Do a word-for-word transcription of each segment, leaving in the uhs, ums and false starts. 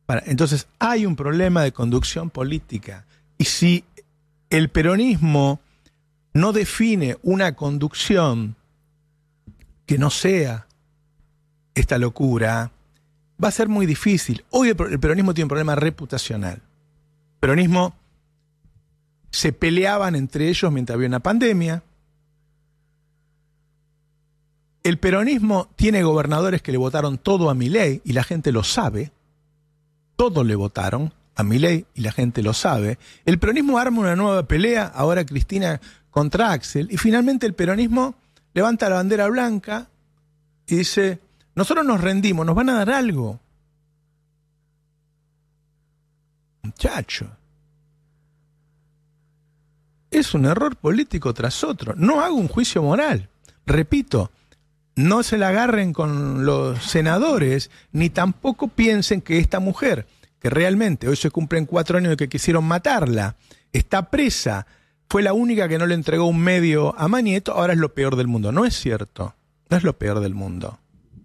Para, entonces hay un problema de conducción política. Y si el peronismo no define una conducción que no sea esta locura, va a ser muy difícil. Hoy el peronismo tiene un problema reputacional. El peronismo se peleaban entre ellos mientras había una pandemia. El peronismo tiene gobernadores que le votaron todo a Milei y la gente lo sabe. Todos le votaron a Milei y la gente lo sabe. El peronismo arma una nueva pelea, ahora Cristina contra Axel, y finalmente el peronismo levanta la bandera blanca y dice, nosotros nos rendimos, nos van a dar algo. Muchacho, es un error político tras otro. No hago un juicio moral. Repito, no se la agarren con los senadores, ni tampoco piensen que esta mujer, que realmente hoy se cumplen cuatro años de que quisieron matarla, está presa, fue la única que no le entregó un medio a Manieto, ahora es lo peor del mundo. No es cierto, no es lo peor del mundo.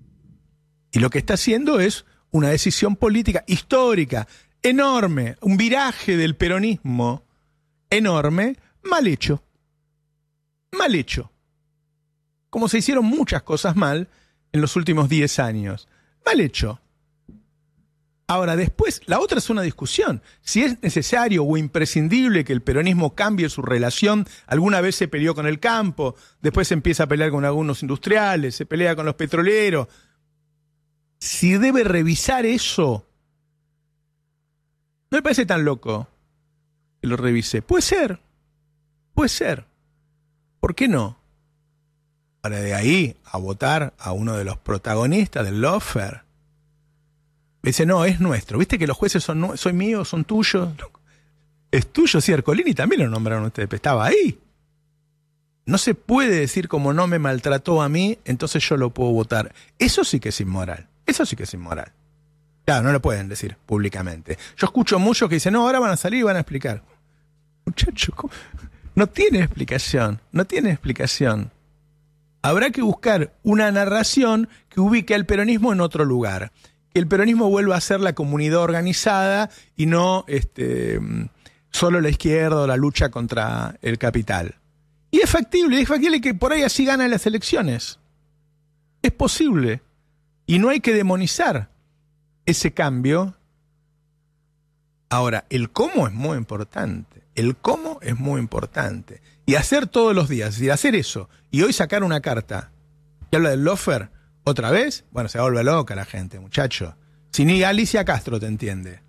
Y lo que está haciendo es una decisión política histórica, enorme, un viraje del peronismo enorme, mal hecho. Mal hecho. Como se hicieron muchas cosas mal en los últimos diez años. Mal hecho. Ahora, después, la otra es una discusión. Si es necesario o imprescindible que el peronismo cambie su relación, alguna vez se peleó con el campo, después se empieza a pelear con algunos industriales, se pelea con los petroleros. Si debe revisar eso, no me parece tan loco que lo revise. Puede ser, puede ser. ¿Por qué no? Para de ahí a votar a uno de los protagonistas del lawfare. Dice, no, es nuestro. ¿Viste que los jueces son, son míos, son tuyos? Es tuyo, sí, Ercolini también lo nombraron ustedes, pero estaba ahí. No se puede decir como no me maltrató a mí, entonces yo lo puedo votar. Eso sí que es inmoral. Eso sí que es inmoral. Claro, no lo pueden decir públicamente. Yo escucho muchos que dicen, no, ahora van a salir y van a explicar. Muchacho, ¿cómo? No tiene explicación, no tiene explicación. Habrá que buscar una narración que ubique al peronismo en otro lugar. Que el peronismo vuelva a ser la comunidad organizada y no este, solo la izquierda o la lucha contra el capital. Y es factible, es factible que por ahí así ganan las elecciones. Es posible. Y no hay que demonizar ese cambio. Ahora, el cómo es muy importante. El cómo es muy importante. Y hacer todos los días, es decir, hacer eso. Y hoy sacar una carta que habla del lawfare otra vez, bueno, se vuelve loca la gente, muchacho. Si ni Alicia Castro te entiende,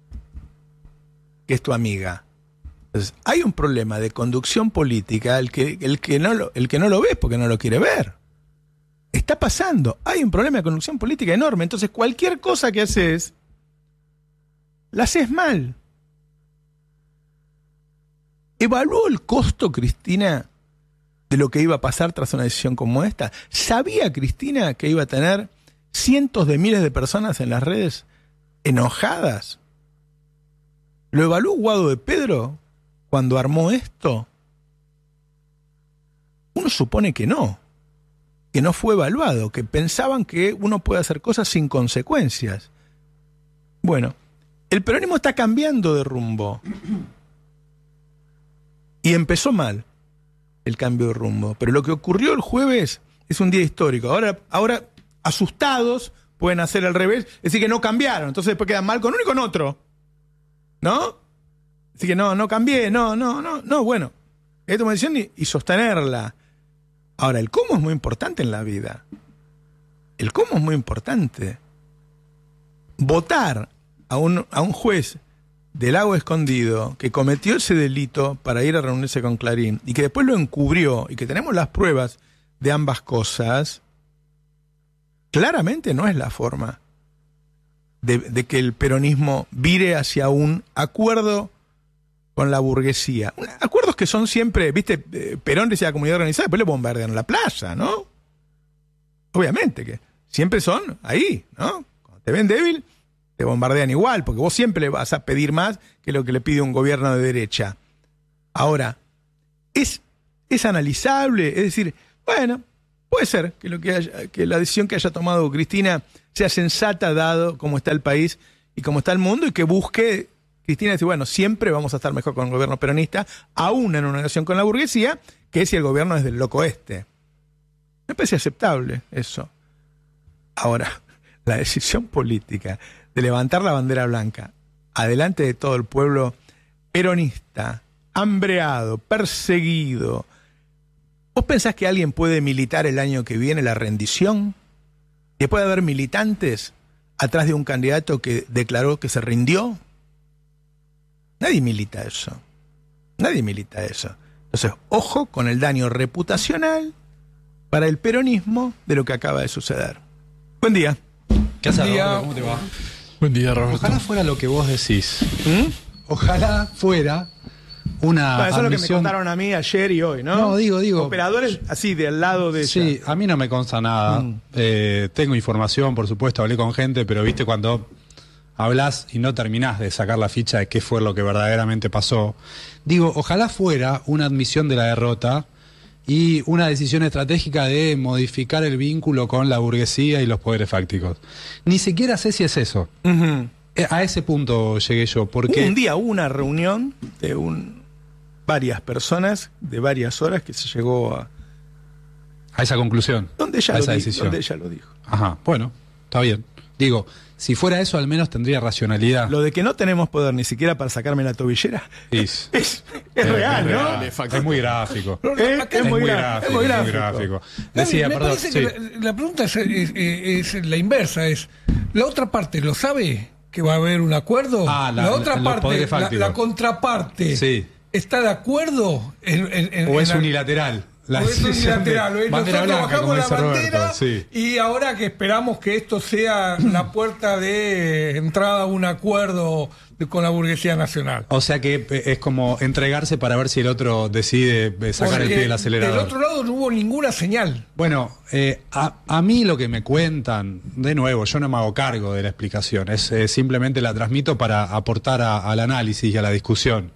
que es tu amiga. Entonces, hay un problema de conducción política, el que, el que, no, lo, el que no lo ve porque no lo quiere ver. Está pasando, hay un problema de conducción política enorme. Entonces, cualquier cosa que haces, la haces mal. ¿Evaluó el costo, Cristina, de lo que iba a pasar tras una decisión como esta? ¿Sabía Cristina que iba a tener cientos de miles de personas en las redes enojadas? ¿Lo evaluó Guado de Pedro cuando armó esto? Uno supone que no, que no fue evaluado, que pensaban que uno puede hacer cosas sin consecuencias. Bueno, el peronismo está cambiando de rumbo. Y empezó mal el cambio de rumbo. Pero lo que ocurrió el jueves es un día histórico. Ahora, ahora asustados, pueden hacer al revés, es decir que no cambiaron, entonces después quedan mal con uno y con otro. ¿No? Así que no, no cambié, no, no, no, no, bueno. Hay que tomar decisión y, y sostenerla. Ahora, el cómo es muy importante en la vida. El cómo es muy importante. Votar a un, a un juez del Lago Escondido que cometió ese delito para ir a reunirse con Clarín y que después lo encubrió y que tenemos las pruebas de ambas cosas, claramente no es la forma de, de que el peronismo vire hacia un acuerdo con la burguesía. Acuerdos que son siempre, viste, Perón decía la comunidad organizada, después le bombardean la plaza, ¿no? Obviamente que siempre son ahí, ¿no? Cuando te ven débil, te bombardean igual, porque vos siempre le vas a pedir más que lo que le pide un gobierno de derecha. Ahora, es, es analizable, es decir, bueno, puede ser que, lo que, haya, que la decisión que haya tomado Cristina sea sensata dado cómo está el país y cómo está el mundo, y que busque, Cristina dice, bueno, siempre vamos a estar mejor con el gobierno peronista, aún en una negociación con la burguesía, que si el gobierno es del loco este. Me parece aceptable eso. Ahora, la decisión política de levantar la bandera blanca adelante de todo el pueblo peronista, hambreado, perseguido. ¿Vos pensás que alguien puede militar el año que viene la rendición? ¿Que puede haber militantes atrás de un candidato que declaró que se rindió? Nadie milita eso. Nadie milita eso. Entonces, ojo con el daño reputacional para el peronismo de lo que acaba de suceder. Buen día. ¿Qué haces, Buen día. Roberto? ¿Cómo te va? Buen día, Roberto. Ojalá fuera lo que vos decís. ¿Mm? Ojalá fuera una Bueno, eso es lo que me admisión... contaron a mí ayer y hoy, ¿no? No, digo, digo... Operadores así, de al lado de Sí, ella. a mí no me consta nada. Mm. Eh, tengo información, por supuesto, hablé con gente, pero viste cuando hablas y no terminás de sacar la ficha de qué fue lo que verdaderamente pasó. Digo, ojalá fuera una admisión de la derrota y una decisión estratégica de modificar el vínculo con la burguesía y los poderes fácticos. Ni siquiera sé si es eso. Uh-huh. Eh, A ese punto llegué yo, porque... Un día hubo una reunión de un, varias personas, de varias horas, que se llegó a... A esa conclusión, Donde ella, a lo, esa di- decisión. donde ella lo dijo. Ajá, bueno, está bien. Digo, si fuera eso, al menos tendría racionalidad. Lo de que no tenemos poder ni siquiera para sacarme la tobillera Es, es, es real, ¿no? real, es, es muy gráfico. No, no, Eh, acá es hay- muy muy gra- gráfico, es muy es muy gráfico. gráfico. Decía, me perdón, parece sí. que la, la pregunta es, es- es- es la inversa, es, ¿la otra parte lo sabe que va a haber un acuerdo? Ah, la- otra los parte, poderes la, fácticos. la contraparte, Sí. ¿está de acuerdo? En, en- en- O en es la- unilateral. La o es decisión de unilateral, o es bandera nosotros blanca, como bajamos dice la bandera Roberto. Sí. y ahora que esperamos que esto sea la puerta de entrada a un acuerdo de- con la burguesía nacional. O sea que eh, es como entregarse para ver si el otro decide eh, sacar Porque el pie del acelerador. del otro lado no hubo ninguna señal. Bueno, eh, a, a mí lo que me cuentan, de nuevo, yo no me hago cargo de la explicación, es eh, simplemente la transmito para aportar a- al análisis y a la discusión.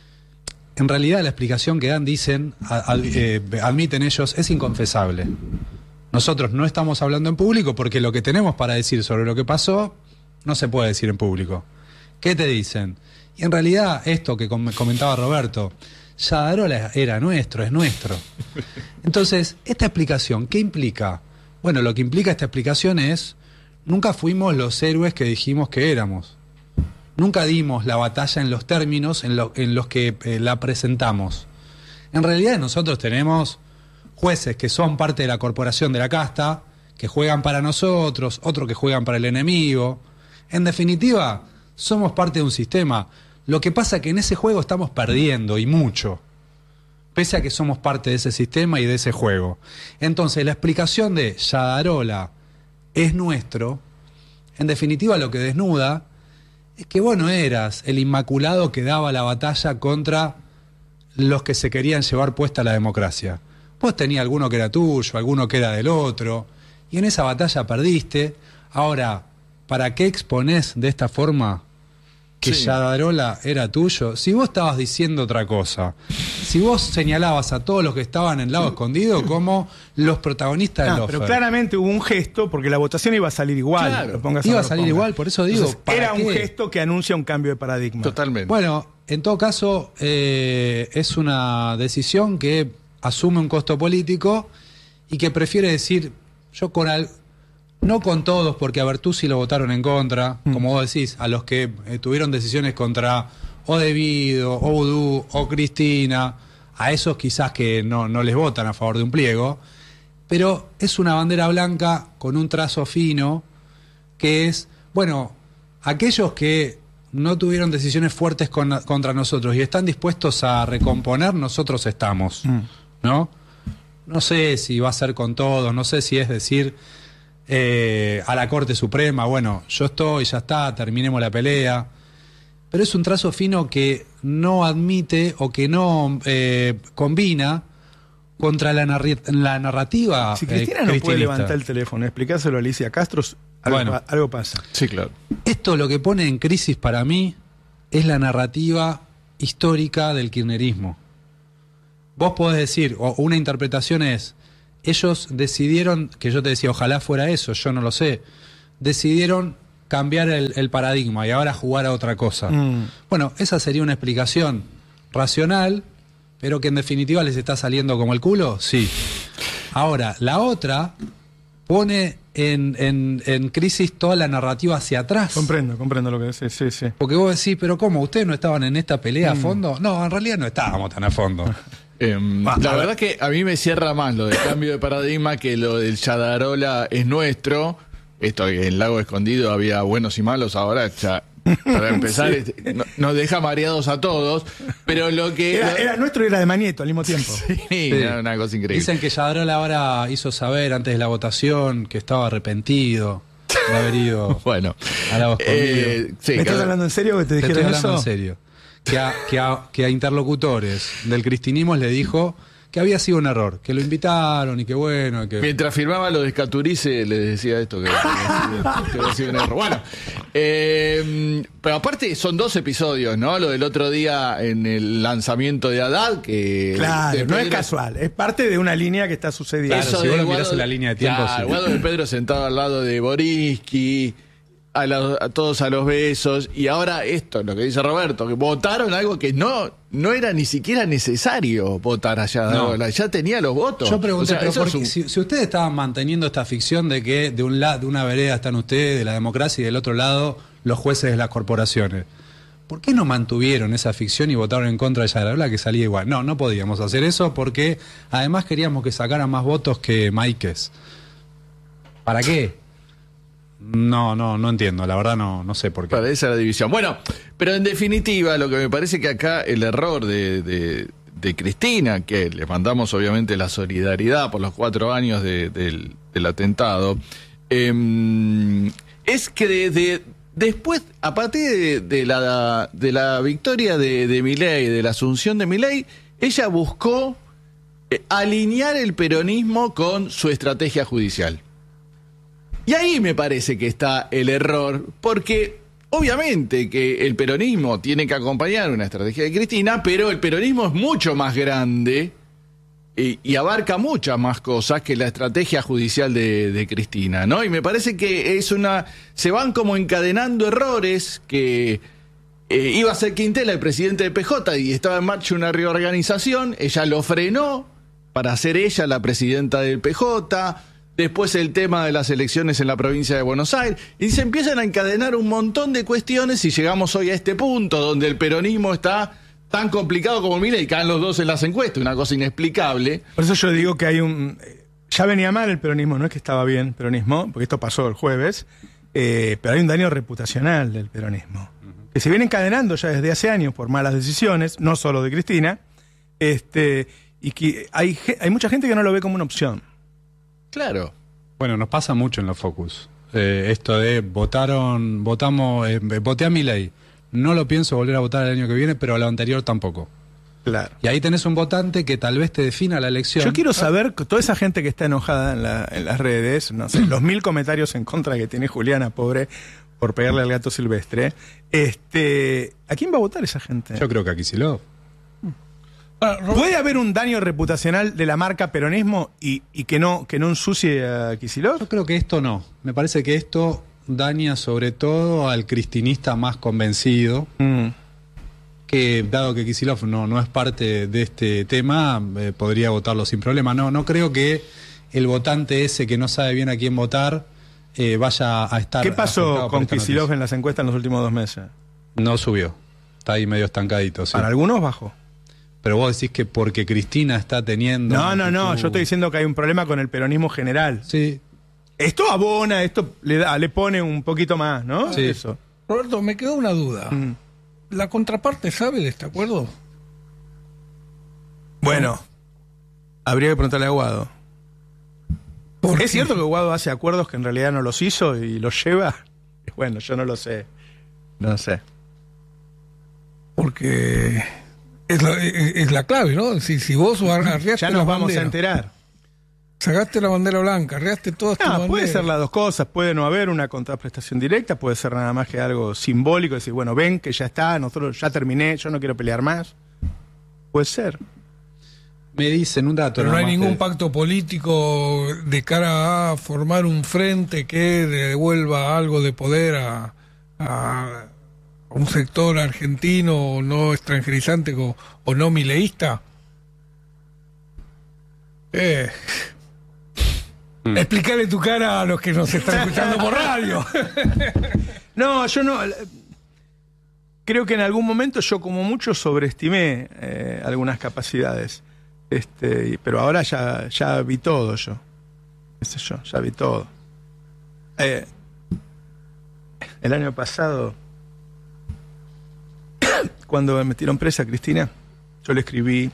En realidad la explicación que dan, dicen, a- a- eh, admiten ellos, es inconfesable. Nosotros no estamos hablando en público porque lo que tenemos para decir sobre lo que pasó no se puede decir en público. ¿Qué te dicen? Y en realidad esto que com- comentaba Roberto, Yadarola era nuestro, es nuestro. Entonces, esta explicación, ¿qué implica? Bueno, lo que implica esta explicación es, nunca fuimos los héroes que dijimos que éramos. Nunca dimos la batalla en los términos en, lo- en los que eh, la presentamos. En realidad nosotros tenemos jueces que son parte de la corporación de la casta, que juegan para nosotros, otros que juegan para el enemigo. En definitiva, somos parte de un sistema. Lo que pasa es que en ese juego estamos perdiendo, y mucho, pese a que somos parte de ese sistema y de ese juego. Entonces, la explicación de Yadarola es nuestro, en definitiva lo que desnuda es que vos no eras el inmaculado que daba la batalla contra los que se querían llevar puesta la democracia. Vos tenías alguno que era tuyo, alguno que era del otro, y en esa batalla perdiste. Ahora, ¿para qué exponés de esta forma que Sí. Yadarola era tuyo? Si vos estabas diciendo otra cosa, si vos señalabas a todos los que estaban en el lado escondido como los protagonistas del Ah, lofer. pero claramente hubo un gesto, porque la votación iba a salir igual. Claro. lo pongas o Iba no a lo salir pongas. igual, por eso digo, Entonces, ¿para era un qué? gesto que anuncia un cambio de paradigma. Totalmente. Bueno, en todo caso, eh, es una decisión que asume un costo político y que prefiere decir, yo con al, no con todos, porque a Bertuzzi lo votaron en contra, Mm. como vos decís, a los que eh, tuvieron decisiones contra o Devido, o Vudú, o Cristina, a esos quizás que no, no les votan a favor de un pliego, pero es una bandera blanca con un trazo fino que es, bueno, aquellos que no tuvieron decisiones fuertes con- contra nosotros y están dispuestos a recomponer, nosotros estamos, Mm. ¿no? No sé si va a ser con todos, no sé si es decir eh, a la Corte Suprema, bueno, yo estoy, ya está, terminemos la pelea, pero es un trazo fino que no admite o que no eh, combina contra la, narri- la narrativa Si eh, Cristina no puede cristinista. levantar el teléfono, explicárselo a Alicia Castro, algo, Bueno. pa- algo pasa. Sí, claro. Esto lo que pone en crisis para mí es la narrativa histórica del kirchnerismo. Vos podés decir, o una interpretación es, ellos decidieron, que yo te decía, ojalá fuera eso, yo no lo sé, decidieron cambiar el, el paradigma y ahora jugar a otra cosa. Mm. Bueno, esa sería una explicación racional, pero que en definitiva les está saliendo como el culo, sí. Ahora, la otra pone en, en, en crisis toda la narrativa hacia atrás. Comprendo, comprendo lo que decís, sí, sí. Porque vos decís, pero ¿cómo? ¿Ustedes no estaban en esta pelea Mm. a fondo? No, en realidad no estábamos tan a fondo. Eh, Ah, la a ver. verdad que a mí me cierra más lo del cambio de paradigma que lo del Yadarola es nuestro. Esto que en el Lago Escondido había buenos y malos, ahora ya, para empezar, Sí. este, no- nos deja mareados a todos. Pero lo que... Era, era nuestro y era de Manieto al mismo tiempo. Sí, era una cosa increíble. Dicen que Yadrol ahora hizo saber antes de la votación que estaba arrepentido de haber ido Bueno, al Lago Escondido. eh, sí, ¿Me estás cada- hablando en serio que te Te estoy dijeron hablando eso? en serio. Que a, que, a, que a interlocutores del cristinismo le dijo que había sido un error, que lo invitaron y que bueno, que... Mientras firmaba lo de Escaturice, le decía esto, que, que había sido un error. Bueno, eh, pero aparte son dos episodios, ¿no? Lo del otro día en el lanzamiento de Haddad, que... Claro, de no es Pedro- casual, es parte de una línea que está sucediendo. Claro, Eso si vos de lo mirás Guado- en la línea de tiempo, Claro, sí. Guado de Pedro sentado al lado de Boriski, a, la- a todos a los besos, y ahora esto, lo que dice Roberto, que votaron algo que no, no era ni siquiera necesario votar allá, No. ¿no? Ya tenía los votos. Yo pregunté, O sea, pero eso ¿por es qué? un- si, si ustedes estaban manteniendo esta ficción de que de un lado, de una vereda están ustedes, de la democracia, y del otro lado los jueces de las corporaciones, ¿por qué no mantuvieron esa ficción y votaron en contra de Yadrola, que salía igual? No, no podíamos hacer eso porque además queríamos que sacaran más votos que Máiquez. ¿Para qué? No, no, no entiendo, la verdad no, no sé por qué. Para esa la división. Bueno, pero en definitiva, lo que me parece que acá el error de, de- de Cristina, que le mandamos obviamente la solidaridad por los cuatro años de- del, del atentado, eh, es que de- de- después, a partir de, de la, de la victoria de, de Milei, de la asunción de Milei, ella buscó eh, alinear el peronismo con su estrategia judicial. Y ahí me parece que está el error, porque obviamente que el peronismo tiene que acompañar una estrategia de Cristina, pero el peronismo es mucho más grande y, y abarca muchas más cosas que la estrategia judicial de, de Cristina, ¿no? Y me parece que es una... se van como encadenando errores que... eh, iba a ser Quintela el presidente de P J y estaba en marcha una reorganización, ella lo frenó para ser ella la presidenta del P J. Después el tema de las elecciones en la provincia de Buenos Aires. Y se empiezan a encadenar un montón de cuestiones y llegamos hoy a este punto donde el peronismo está tan complicado como Milei y caen los dos en las encuestas, una cosa inexplicable. Por eso yo digo que hay un... Ya venía mal el peronismo, no es que estaba bien el peronismo, porque esto pasó el jueves, eh, pero hay un daño reputacional del peronismo, que se viene encadenando ya desde hace años por malas decisiones, no solo de Cristina, este, y que hay, ge- hay mucha gente que no lo ve como una opción. Claro. Bueno, nos pasa mucho en los Focus. Eh, esto de votaron, votamos, eh, voté a Milei. No lo pienso volver a votar el año que viene, pero a lo anterior tampoco. Claro. Y ahí tenés un votante que tal vez te defina la elección. Yo quiero saber, que toda esa gente que está enojada en, la- en las redes, no sé, los mil comentarios en contra que tiene Juliana, pobre, por pegarle al gato silvestre, este, ¿a quién va a votar esa gente? Yo creo que a Kicillof. Ahora, Ro- ¿Puede haber un daño reputacional de la marca peronismo y, y que no que no ensucie a Kicillof? Yo creo que esto no. Me parece que esto daña sobre todo al cristinista más convencido, Mm. que dado que Kicillof no, no es parte de este tema, eh, podría votarlo sin problema. No, no creo que el votante ese que no sabe bien a quién votar eh, vaya a estar... ¿Qué afectado pasó por con esta Kicillof noticia. en las encuestas en los últimos dos meses? No subió. Está ahí medio estancadito, sí. Para algunos bajó. Pero vos decís que porque Cristina está teniendo... No, no, no, actitud- yo estoy diciendo que hay un problema con el peronismo general. Sí, Esto abona, esto le da, le pone un poquito más, ¿no? Sí. Eso. Roberto, me quedó una duda. Mm. ¿La contraparte sabe de este acuerdo? Bueno, habría que preguntarle a Guado. ¿Por ¿Es qué? cierto que Guado hace acuerdos que en realidad no los hizo y los lleva? Bueno, yo no lo sé. No sé. Porque es la, es, es la clave, ¿no? Si, si vos arriaste Ya la nos vamos bandera, a enterar. sacaste la bandera blanca, arriaste todas tus No, banderas. puede ser las dos cosas, puede no haber una contraprestación directa, puede ser nada más que algo simbólico, decir, bueno, ven que ya está, nosotros ya terminé, yo no quiero pelear más. Puede ser. Me dicen un dato. Pero no hay nomás ningún que- pacto político de cara a formar un frente que devuelva algo de poder a, a un sector argentino no extranjerizante o, o no mileísta. Eh. Mm. Explicarle tu cara a los que nos están escuchando por radio. No, yo no. Creo que en algún momento yo como mucho sobreestimé eh, algunas capacidades. Este, y- pero ahora ya, ya vi todo yo. Qué sé yo, ya vi todo. Eh, el año pasado, cuando me metieron presa Cristina, yo le escribí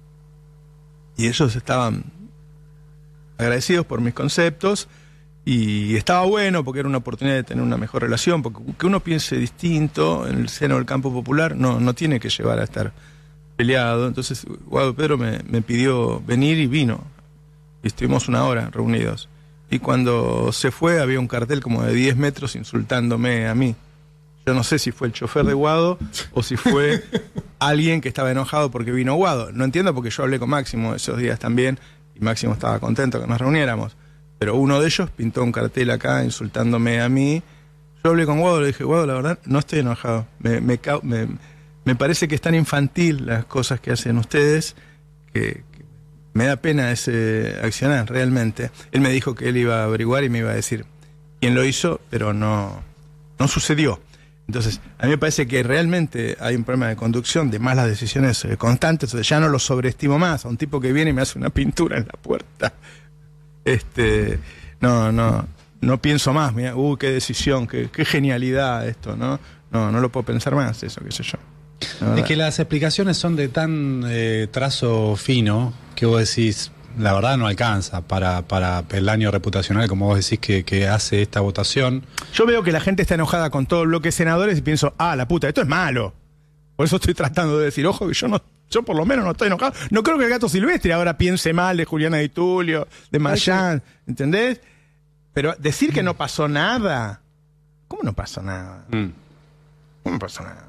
y ellos estaban agradecidos por mis conceptos y estaba bueno porque era una oportunidad de tener una mejor relación, porque que uno piense distinto en el seno del campo popular no, no tiene que llevar a estar peleado. Entonces Guado Pedro me, me pidió venir y vino y estuvimos una hora reunidos y cuando se fue había un cartel como de diez metros insultándome a mí. Yo no sé si fue el chofer de Guado o si fue alguien que estaba enojado porque vino Guado. No entiendo porque yo hablé con Máximo esos días también y Máximo estaba contento que nos reuniéramos. Pero uno de ellos pintó un cartel acá insultándome a mí. Yo hablé con Guado, le dije, Guado, la verdad, no estoy enojado. Me, me, cau- me, me parece que es tan infantil las cosas que hacen ustedes que, que me da pena ese accionar, realmente. Él me dijo que él iba a averiguar y me iba a decir quién lo hizo, pero no, no sucedió. Entonces, a mí me parece que realmente hay un problema de conducción, de malas decisiones eh, constantes. Entonces, ya no lo sobreestimo más. A un tipo que viene y me hace una pintura en la puerta. Este, no, no, no pienso más. Mira, uy, qué decisión, qué, qué genialidad esto, ¿no? No, no lo puedo pensar más, eso, qué sé yo. La Es verdad. que las explicaciones son de tan eh, trazo fino que vos decís, la verdad no alcanza para, para el daño reputacional, como vos decís, que, que hace esta votación. Yo veo que la gente está enojada con todo el bloque de senadores y pienso, ah, la puta, esto es malo. Por eso estoy tratando de decir, ojo, que yo no, yo por lo menos no estoy enojado. No creo que el Gato Silvestre ahora piense mal de Juliana Di Tulio, de Mayán, ¿entendés? Pero decir que no pasó nada, ¿cómo no pasó nada? ¿Cómo no pasó nada?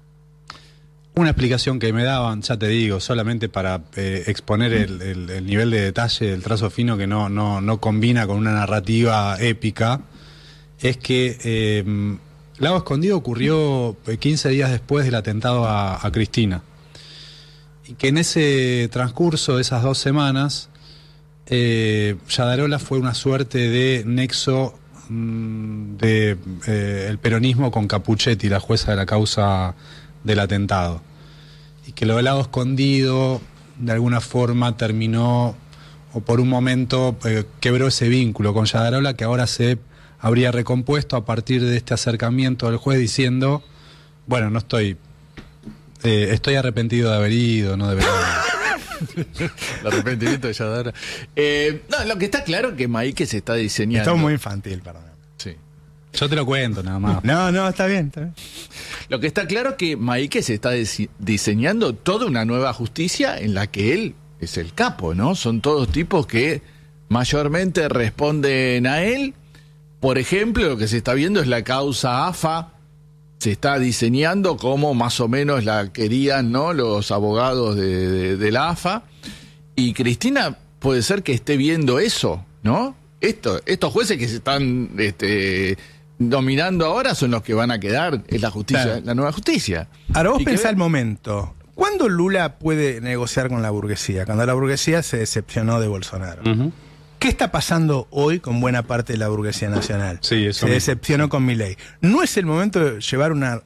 Una explicación que me daban, ya te digo, solamente para eh, exponer el, el- el nivel de detalle del trazo fino que no, no, no combina con una narrativa épica, es que eh, Lago Escondido ocurrió eh, quince días después del atentado a, a Cristina. Y que en ese transcurso de esas dos semanas, eh, Yadarola fue una suerte de nexo mm, de eh, el peronismo con Capuchetti, la jueza de la causa del atentado. Y que lo del Lago Escondido, de alguna forma, terminó, o por un momento eh, quebró ese vínculo con Yadarola, que ahora se habría recompuesto a partir de este acercamiento del juez diciendo, bueno, no estoy, eh, estoy arrepentido de haber ido, no debería haber. El arrepentimiento de Yadara. Eh, no, lo que está claro es que Maike se está diseñando. Estamos muy infantil, perdón. Sí. Yo te lo cuento nada más. No, no, está bien, está bien. Lo que está claro es que Maike se está disi- diseñando toda una nueva justicia en la que él es el capo, ¿no? Son todos tipos que mayormente responden a él. Por ejemplo, lo que se está viendo es la causa A F A. Se está diseñando como más o menos la querían, ¿no?, los abogados de, de, de la A F A. Y Cristina puede ser que esté viendo eso, ¿no? Esto, estos jueces que se están este, dominando ahora son los que van a quedar en la justicia, Claro. la nueva justicia. Ahora vos Y que pensá ve- el momento. ¿Cuándo Lula puede negociar con la burguesía? Cuando la burguesía se decepcionó de Bolsonaro. Ujú. ¿Qué está pasando hoy con buena parte de la burguesía nacional? Sí, eso Se mismo. decepcionó con Milei. ¿No es el momento de llevar una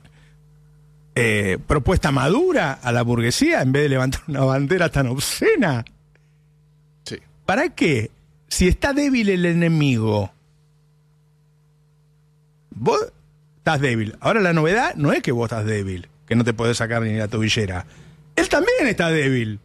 eh, propuesta madura a la burguesía en vez de levantar una bandera tan obscena? Sí. ¿Para qué? Si está débil el enemigo, vos estás débil. Ahora la novedad no es que vos estás débil, que no te podés sacar ni la tobillera. Él también está débil.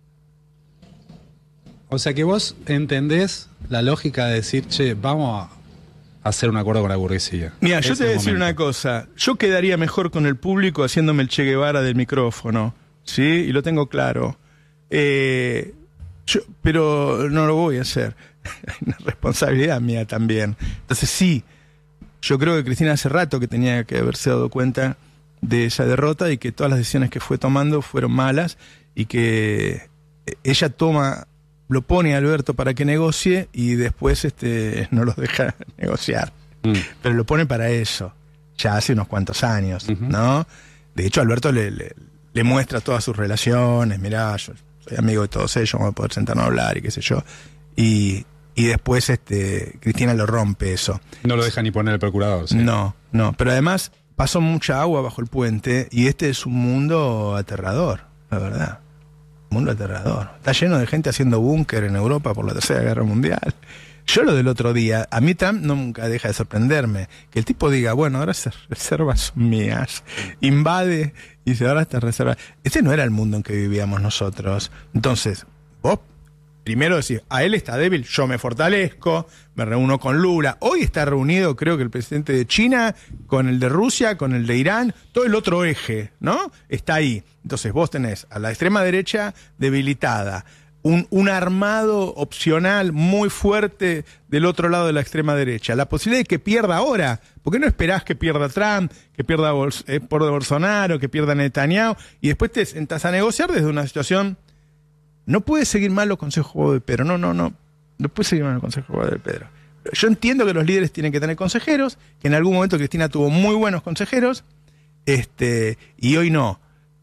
O sea que vos entendés la lógica de decir, che, vamos a hacer un acuerdo con la burguesía. Mira, yo Es te voy a el decir momento. una cosa. Yo quedaría mejor con el público haciéndome el Che Guevara del micrófono, ¿sí? Y lo tengo claro. Eh, yo- pero no lo voy a hacer. Es una responsabilidad mía también. Entonces sí, yo creo que Cristina hace rato que tenía que haberse dado cuenta de esa derrota y que todas las decisiones que fue tomando fueron malas y que ella toma, lo pone a Alberto para que negocie y después este, no los deja negociar. Mm. Pero lo pone para eso, ya hace unos cuantos años, uh-huh. ¿no? De hecho, Alberto le, le, le muestra todas sus relaciones, mirá, yo soy amigo de todos ellos, vamos a poder sentarnos a hablar y qué sé yo. Y, y después este, Cristina lo rompe eso. No lo deja ni poner el procurador. ¿Sí? No, no, pero además pasó mucha agua bajo el puente y este es un mundo aterrador, la verdad. Un mundo aterrador. Está lleno de gente haciendo búnker en Europa por la Tercera Guerra Mundial. Yo lo del otro día, a mí Trump nunca deja de sorprenderme. Que el tipo diga, bueno, ahora esas reservas son mías. Invade y dice, ahora estas reservas. Ese no era el mundo en que vivíamos nosotros. Entonces, vos primero decís, a él está débil, yo me fortalezco, me reúno con Lula. Hoy está reunido, creo que el presidente de China, con el de Rusia, con el de Irán, todo el otro eje, ¿no? Está ahí. Entonces vos tenés a la extrema derecha debilitada. Un, un armado opcional muy fuerte del otro lado de la extrema derecha. La posibilidad de que pierda ahora. ¿Por qué no esperás que pierda Trump, que pierda Bols- eh, por Bolsonaro, que pierda Netanyahu? Y después te sentás a negociar desde una situación... No puede seguir mal los consejos de Pedro. No, no, no. No puede seguir mal los consejos de Pedro. Yo entiendo que los líderes tienen que tener consejeros, que en algún momento Cristina tuvo muy buenos consejeros, este, y hoy no.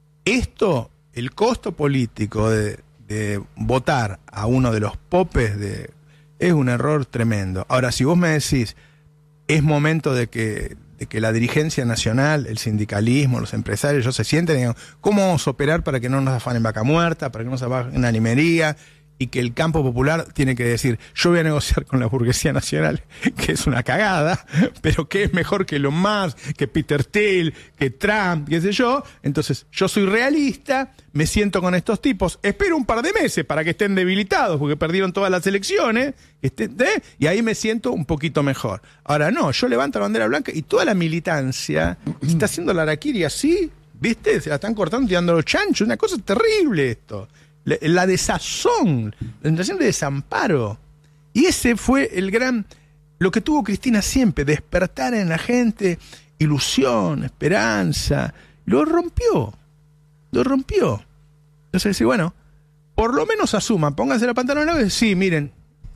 Esto, el costo político de... de votar a uno de los popes de, es un error tremendo. Ahora, si vos me decís, es momento de que, de que la dirigencia nacional, el sindicalismo, los empresarios, ellos se sienten y digan, ¿cómo vamos a operar para que no nos afanen vaca muerta, para que no nos afanen animería? Y que el campo popular tiene que decir, yo voy a negociar con la burguesía nacional, que es una cagada, pero que es mejor que Elon Musk, que Peter Thiel, que Trump, qué sé yo. Entonces, yo soy realista, me siento con estos tipos, espero un par de meses para que estén debilitados, porque perdieron todas las elecciones, este, ¿eh? Y ahí me siento un poquito mejor. Ahora no, yo levanto la bandera blanca y toda la militancia está haciendo la harakiri así, ¿viste? Se la están cortando, tirando los chanchos, una cosa terrible esto. La desazón, la sensación de desamparo. Y ese fue el gran, lo que tuvo Cristina siempre, despertar en la gente ilusión, esperanza. Lo rompió, lo rompió. Entonces, sí, bueno, por lo menos asuman, pónganse la pantalona y decir, sí, miren,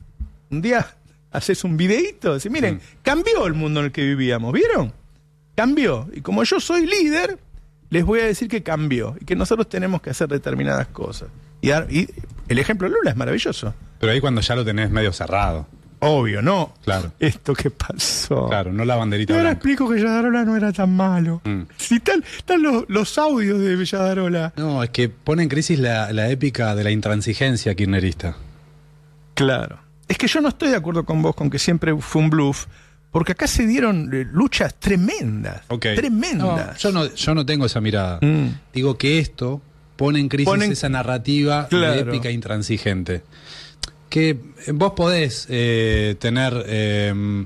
un día haces un videíto, decir, miren, mm. cambió el mundo en el que vivíamos, ¿vieron? Cambió. Y como yo soy líder, les voy a decir que cambió y que nosotros tenemos que hacer determinadas cosas. Y, y el ejemplo de Lula es maravilloso. Pero ahí cuando ya lo tenés medio cerrado. Obvio, ¿no? Claro. Esto que pasó. Claro, no la banderita y ahora blanca. explico que Villadarola no era tan malo. Mm. Si están, están los, los audios de Villadarola. No, es que pone en crisis la, la épica de la intransigencia kirchnerista. Claro. Es que yo no estoy de acuerdo con vos con que siempre fue un bluff. Porque acá se dieron eh, luchas tremendas. Okay. Tremendas. No, yo, no, yo no tengo esa mirada. Mm. Digo que esto pone en crisis Ponen... esa narrativa claro. de épica intransigente. Que vos podés eh, tener eh,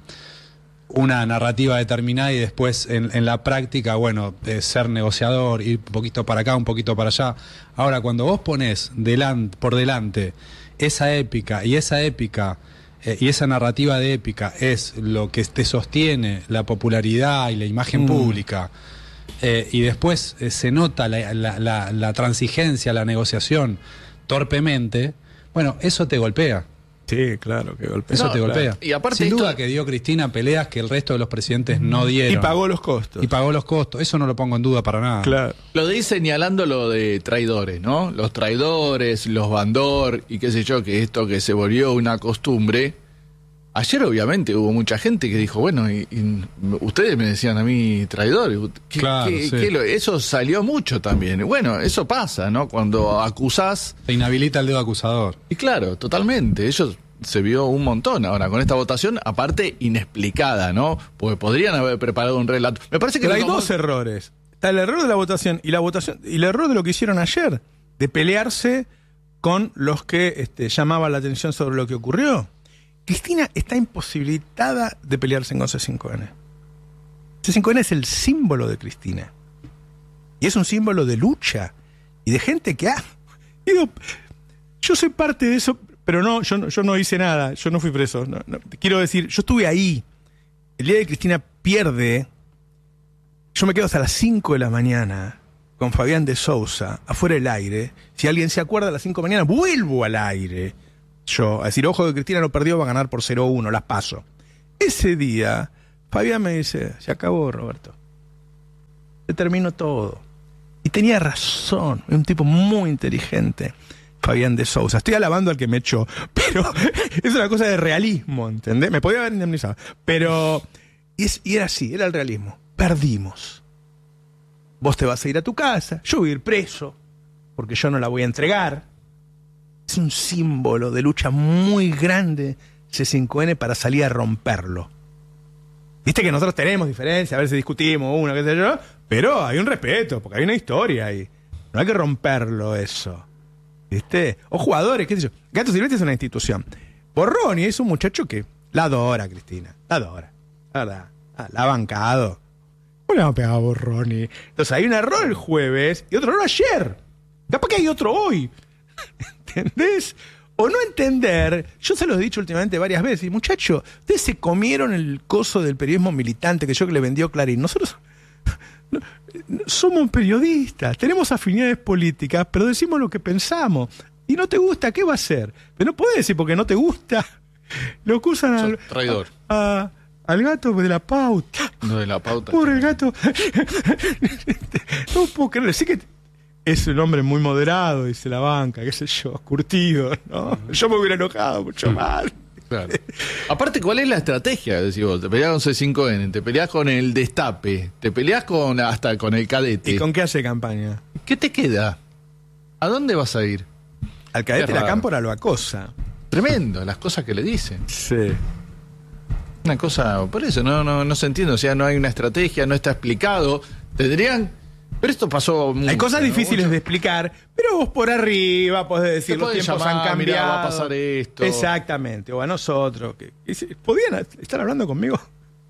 una narrativa determinada y después en, en la práctica, bueno, de ser negociador, ir un poquito para acá, un poquito para allá. Ahora, cuando vos ponés delan- por delante esa épica y esa épica eh, y esa narrativa de épica es lo que te sostiene la popularidad y la imagen mm. pública, Eh, y después eh, se nota la, la, la, la transigencia, la negociación torpemente, bueno, eso te golpea. Sí, claro que golpea. Eso no, te golpea. Claro. Y aparte Sin esto... duda que dio Cristina peleas que el resto de los presidentes no dieron. Y pagó los costos. Y pagó los costos. Eso no lo pongo en duda para nada. Claro. Lo de ir señalando lo de traidores, ¿no? Los traidores, los bandor y qué sé yo, que esto que se volvió una costumbre. Ayer obviamente hubo mucha gente que dijo, bueno, y, y ustedes me decían a mí traidor. ¿Qué, claro, qué, sí. qué lo, eso salió mucho también. Bueno, eso pasa, ¿no? Cuando acusás... Se inhabilita el dedo acusador. Y claro, totalmente. Eso se vio un montón ahora con esta votación, aparte inexplicada, ¿no? Porque podrían haber preparado un relato. Me parece que... Pero hay tomó... dos errores. Está el error de la votación y la votación y el error de lo que hicieron ayer, de pelearse con los que este, llamaban la atención sobre lo que ocurrió. Cristina está imposibilitada de pelearse con C cinco N. C cinco N es el símbolo de Cristina. Y es un símbolo de lucha. Y de gente que ha... Digo, yo soy parte de eso, pero no, yo no, yo no hice nada. Yo no fui preso. No, no. Quiero decir, yo estuve ahí. El día que Cristina pierde, yo me quedo hasta las cinco de la mañana con Fabián de Sousa, afuera del aire. Si alguien se acuerda, a las cinco de la mañana vuelvo al aire. Yo, a decir, ojo que Cristina no perdió, va a ganar por cero uno, las paso. Ese día, Fabián me dice, se acabó, Roberto. Se terminó todo. Y tenía razón, es un tipo muy inteligente, Fabián de Sousa. Estoy alabando al que me echó, pero es una cosa de realismo, ¿entendés? Me podía haber indemnizado. Pero, y, es, y era así, era el realismo. Perdimos. Vos te vas a ir a tu casa, yo voy a ir preso, porque yo no la voy a entregar. Es un símbolo de lucha muy grande C cinco N para salir a romperlo. Viste que nosotros tenemos diferencias, a veces discutimos una, qué sé yo, pero hay un respeto, porque hay una historia ahí. No hay que romperlo eso. ¿Viste? O jugadores, qué sé yo. Gato Silvestre es una institución. Borroni es un muchacho que la adora, Cristina. La adora. La verdad. Ah, la ha bancado. ¿Cómo le vamos a pegar a Borroni? Entonces hay un error el jueves y otro error ayer. Capaz que hay otro hoy. ¿Entendés? O no entender, yo se los he dicho últimamente varias veces, muchachos, ustedes se comieron el coso del periodismo militante que yo que le vendió Clarín. Nosotros no, no, somos periodistas, tenemos afinidades políticas, pero decimos lo que pensamos. Y no te gusta, ¿qué va a hacer? Pero no puedes decir porque no te gusta. Lo acusan al, traidor. A, a, al gato de la pauta. No de la pauta. Pobre el gato. No puedo creer, sí que es un hombre muy moderado, dice la banca, qué sé yo, curtido, ¿no? Yo me hubiera enojado mucho más. Claro. Aparte, ¿cuál es la estrategia? Decís vos, te peleás con C cinco N, te peleás con el Destape, te peleás con hasta con el Cadete. ¿Y con qué hace campaña? ¿Qué te queda? ¿A dónde vas a ir? Al Cadete la Cámpora lo acosa. Tremendo, las cosas que le dicen. Sí. Una cosa, por eso, no, no, no se entiende, o sea, no hay una estrategia, no está explicado. Tendrían... Pero esto pasó mucho. Hay cosas ¿no? difíciles mucho. de explicar, pero vos por arriba podés decir, Te los tiempos llamar, han cambiado. Mirá, va a pasar esto. Exactamente, o a nosotros. Que, que, ¿podían estar hablando conmigo?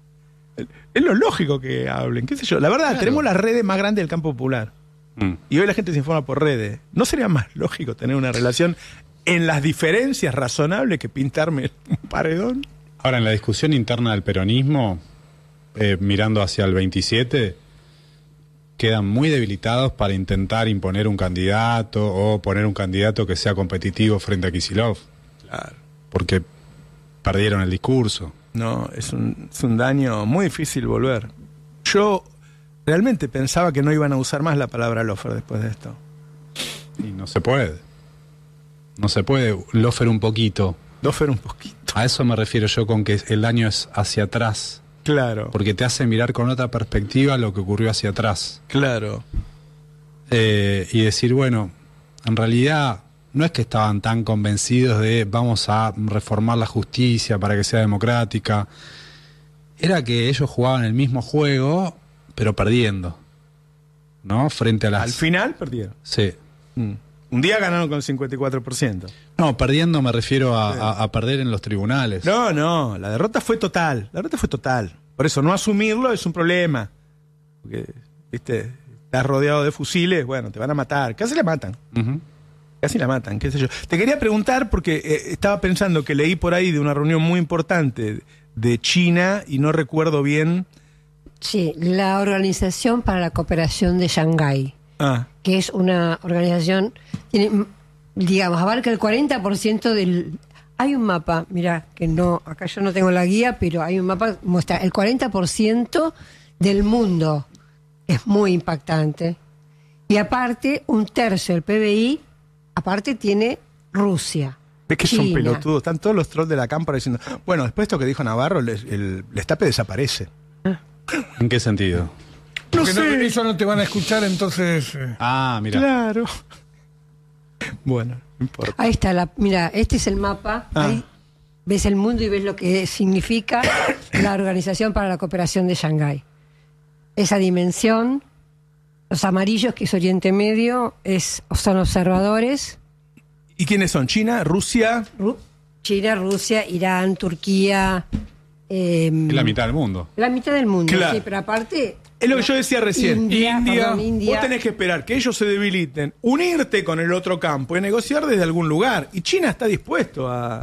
Es lo lógico que hablen, qué sé yo. La verdad, Claro. tenemos las redes más grandes del campo popular. Mm. Y hoy la gente se informa por redes. ¿No sería más lógico tener una relación en las diferencias razonables que pintarme un paredón? Ahora, en la discusión interna del peronismo, eh, mirando hacia el veintisiete... quedan muy debilitados para intentar imponer un candidato o poner un candidato que sea competitivo frente a Kicillof. Claro. Porque perdieron el discurso. No, es un, es un daño muy difícil volver. Yo realmente pensaba que no iban a usar más la palabra lofer después de esto. Y no se puede. No se puede lofer un poquito. Lofer un poquito. A eso me refiero yo con que el daño es hacia atrás. Claro. Porque te hace mirar con otra perspectiva lo que ocurrió hacia atrás. Claro. Eh, y decir, bueno, en realidad no es que estaban tan convencidos de vamos a reformar la justicia para que sea democrática. Era que ellos jugaban el mismo juego, pero perdiendo. ¿No? Frente a las... Al final perdieron. Sí. Mm. Un día ganaron con el cincuenta y cuatro por ciento. No, perdiendo me refiero a, a, a perder en los tribunales. No, no, la derrota fue total. La derrota fue total. Por eso, no asumirlo es un problema. Porque, viste, estás rodeado de fusiles, bueno, te van a matar. Casi la matan. Uh-huh. Casi la matan, qué sé yo. Te quería preguntar, porque eh, estaba pensando que leí por ahí de una reunión muy importante de China y no recuerdo bien. Sí, la Organización para la Cooperación de Shanghái. Ah. Que es una organización, tiene, digamos, abarca el cuarenta por ciento del... Hay un mapa, mira, que no, acá yo no tengo la guía, pero hay un mapa que muestra el cuarenta por ciento del mundo. Es muy impactante. Y aparte, un tercio del P B I, aparte tiene Rusia. Es que China. son pelotudos, están todos los trolls de la cámpora diciendo, bueno, después de esto que dijo Navarro, el, el destape desaparece. ¿En qué sentido? No Porque no, sé. eso no te van a escuchar, entonces... eh, Ah, mira. Claro. Bueno, no importa. Ahí está, la, mira, este es el mapa. Ah. Ahí ves el mundo y ves lo que significa la Organización para la Cooperación de Shanghái. Esa dimensión, los amarillos, que es Oriente Medio, es, son observadores. ¿Y quiénes son? ¿China? ¿Rusia? Ru- China, Rusia, Irán, Turquía. Eh, Es la mitad del mundo. la mitad del mundo, Claro. sí, pero aparte... Es lo que yo decía recién. India, India, perdón, India. vos tenés que esperar que ellos se debiliten, unirte con el otro campo y negociar desde algún lugar. Y China está dispuesto a...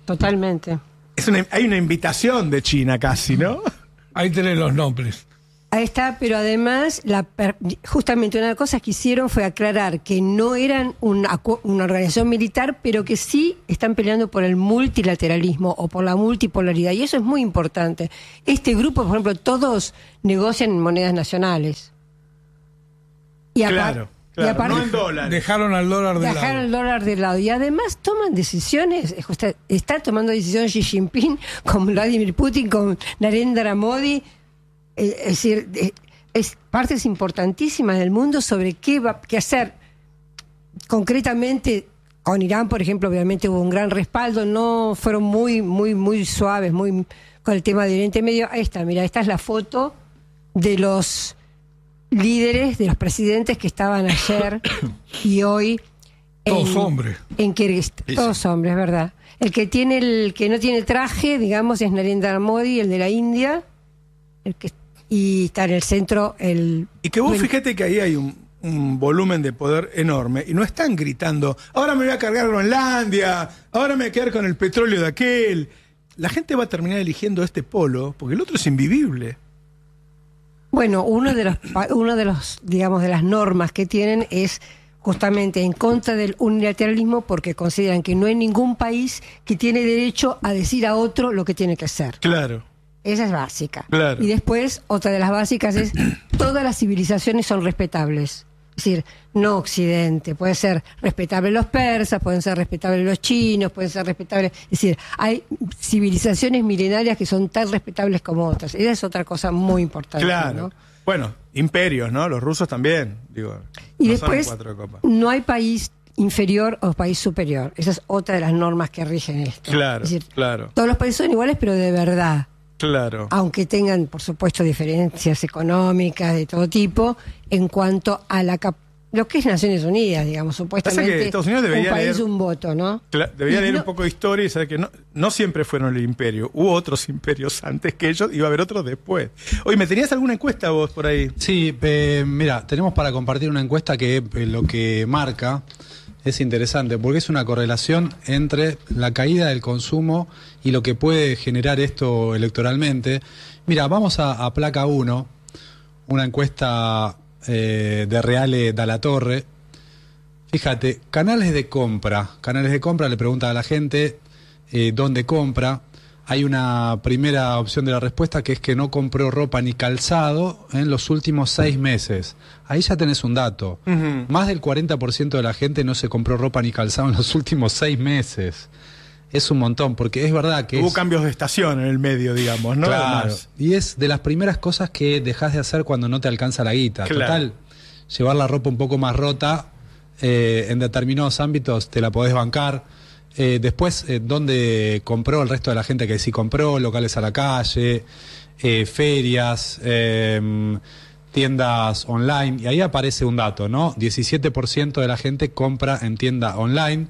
Totalmente. Es una, hay una invitación de China casi, ¿no? Ahí tenés los nombres. Ahí está, pero además, la per- justamente una de las cosas que hicieron fue aclarar que no eran una, una organización militar, pero que sí están peleando por el multilateralismo o por la multipolaridad, y eso es muy importante. Este grupo, por ejemplo, todos negocian en monedas nacionales. Y apar- Claro, y claro, aparte- no en dólares. Dejaron al dólar de Dejaron lado. el dólar de lado. Y además toman decisiones. Está, está tomando decisiones Xi Jinping con Vladimir Putin, con Narendra Modi. Eh, es decir, eh, es partes importantísimas del mundo sobre qué va qué hacer. Concretamente, con Irán, por ejemplo, obviamente hubo un gran respaldo. No fueron muy, muy, muy suaves, muy con el tema de Oriente Medio. Ahí está, mira, esta es la foto de los líderes, de los presidentes que estaban ayer y hoy Todos hombres. en Kirguistán. Todos hombres, ¿verdad? El que tiene el que no tiene traje, digamos, es Narendra Modi, el de la India, el que y está en el centro el Y que vos bueno, fíjate que ahí hay un, un volumen de poder enorme y no están gritando, ahora me voy a cargar Groenlandia, ahora me voy a quedar con el petróleo de aquel. La gente va a terminar eligiendo este polo porque el otro es invivible. Bueno, uno de los pa- uno de los digamos de las normas que tienen es justamente en contra del unilateralismo porque consideran que no hay ningún país que tiene derecho a decir a otro lo que tiene que hacer. Claro. Esa es básica. Claro. Y después, otra de las básicas es, todas las civilizaciones son respetables. Es decir, no Occidente. Pueden ser respetables los persas, pueden ser respetables los chinos, pueden ser respetables... Es decir, hay civilizaciones milenarias que son tan respetables como otras. Esa es otra cosa muy importante. Claro. ¿no? Bueno, imperios, ¿no? Los rusos también. Digo, Y no son después, cuatro de copa. no hay país inferior o país superior. Esa es otra de las normas que rigen esto. Claro, Es decir, claro, todos los países son iguales, pero de verdad. claro. Aunque tengan, por supuesto, diferencias económicas de todo tipo, en cuanto a la cap- lo que es Naciones Unidas, digamos, supuestamente Estados Unidos debería un país, leer- un voto, ¿no? Cla- Debería Y leer no- un poco de historia y saber que no, no siempre fueron el imperio. Hubo otros imperios antes que ellos y va a haber otros después. Oye, ¿me tenías alguna encuesta vos por ahí? Sí, eh, mira, tenemos para compartir una encuesta que eh, lo que marca es interesante, porque es una correlación entre la caída del consumo y lo que puede generar esto electoralmente. Mira, vamos a, a placa uno, una encuesta eh, de Reale Dalla Torre. Fíjate, canales de compra. Canales de compra, le pregunta a la gente eh, dónde compra. Hay una primera opción de la respuesta que es que no compró ropa ni calzado en los últimos seis meses. Ahí ya tenés un dato. Ujú. Más del cuarenta por ciento de la gente no se compró ropa ni calzado en los últimos seis meses. Es un montón, porque es verdad que Hubo es... cambios de estación en el medio, digamos, ¿no? Claro. Además. Y es de las primeras cosas que dejás de hacer cuando no te alcanza la guita. Claro. Total, llevar la ropa un poco más rota eh, en determinados ámbitos te la podés bancar. Eh, después, eh, ¿dónde compró el resto de la gente que sí compró? Locales a la calle, eh, ferias, eh, tiendas online. Y ahí aparece un dato, ¿no? diecisiete por ciento de la gente compra en tienda online,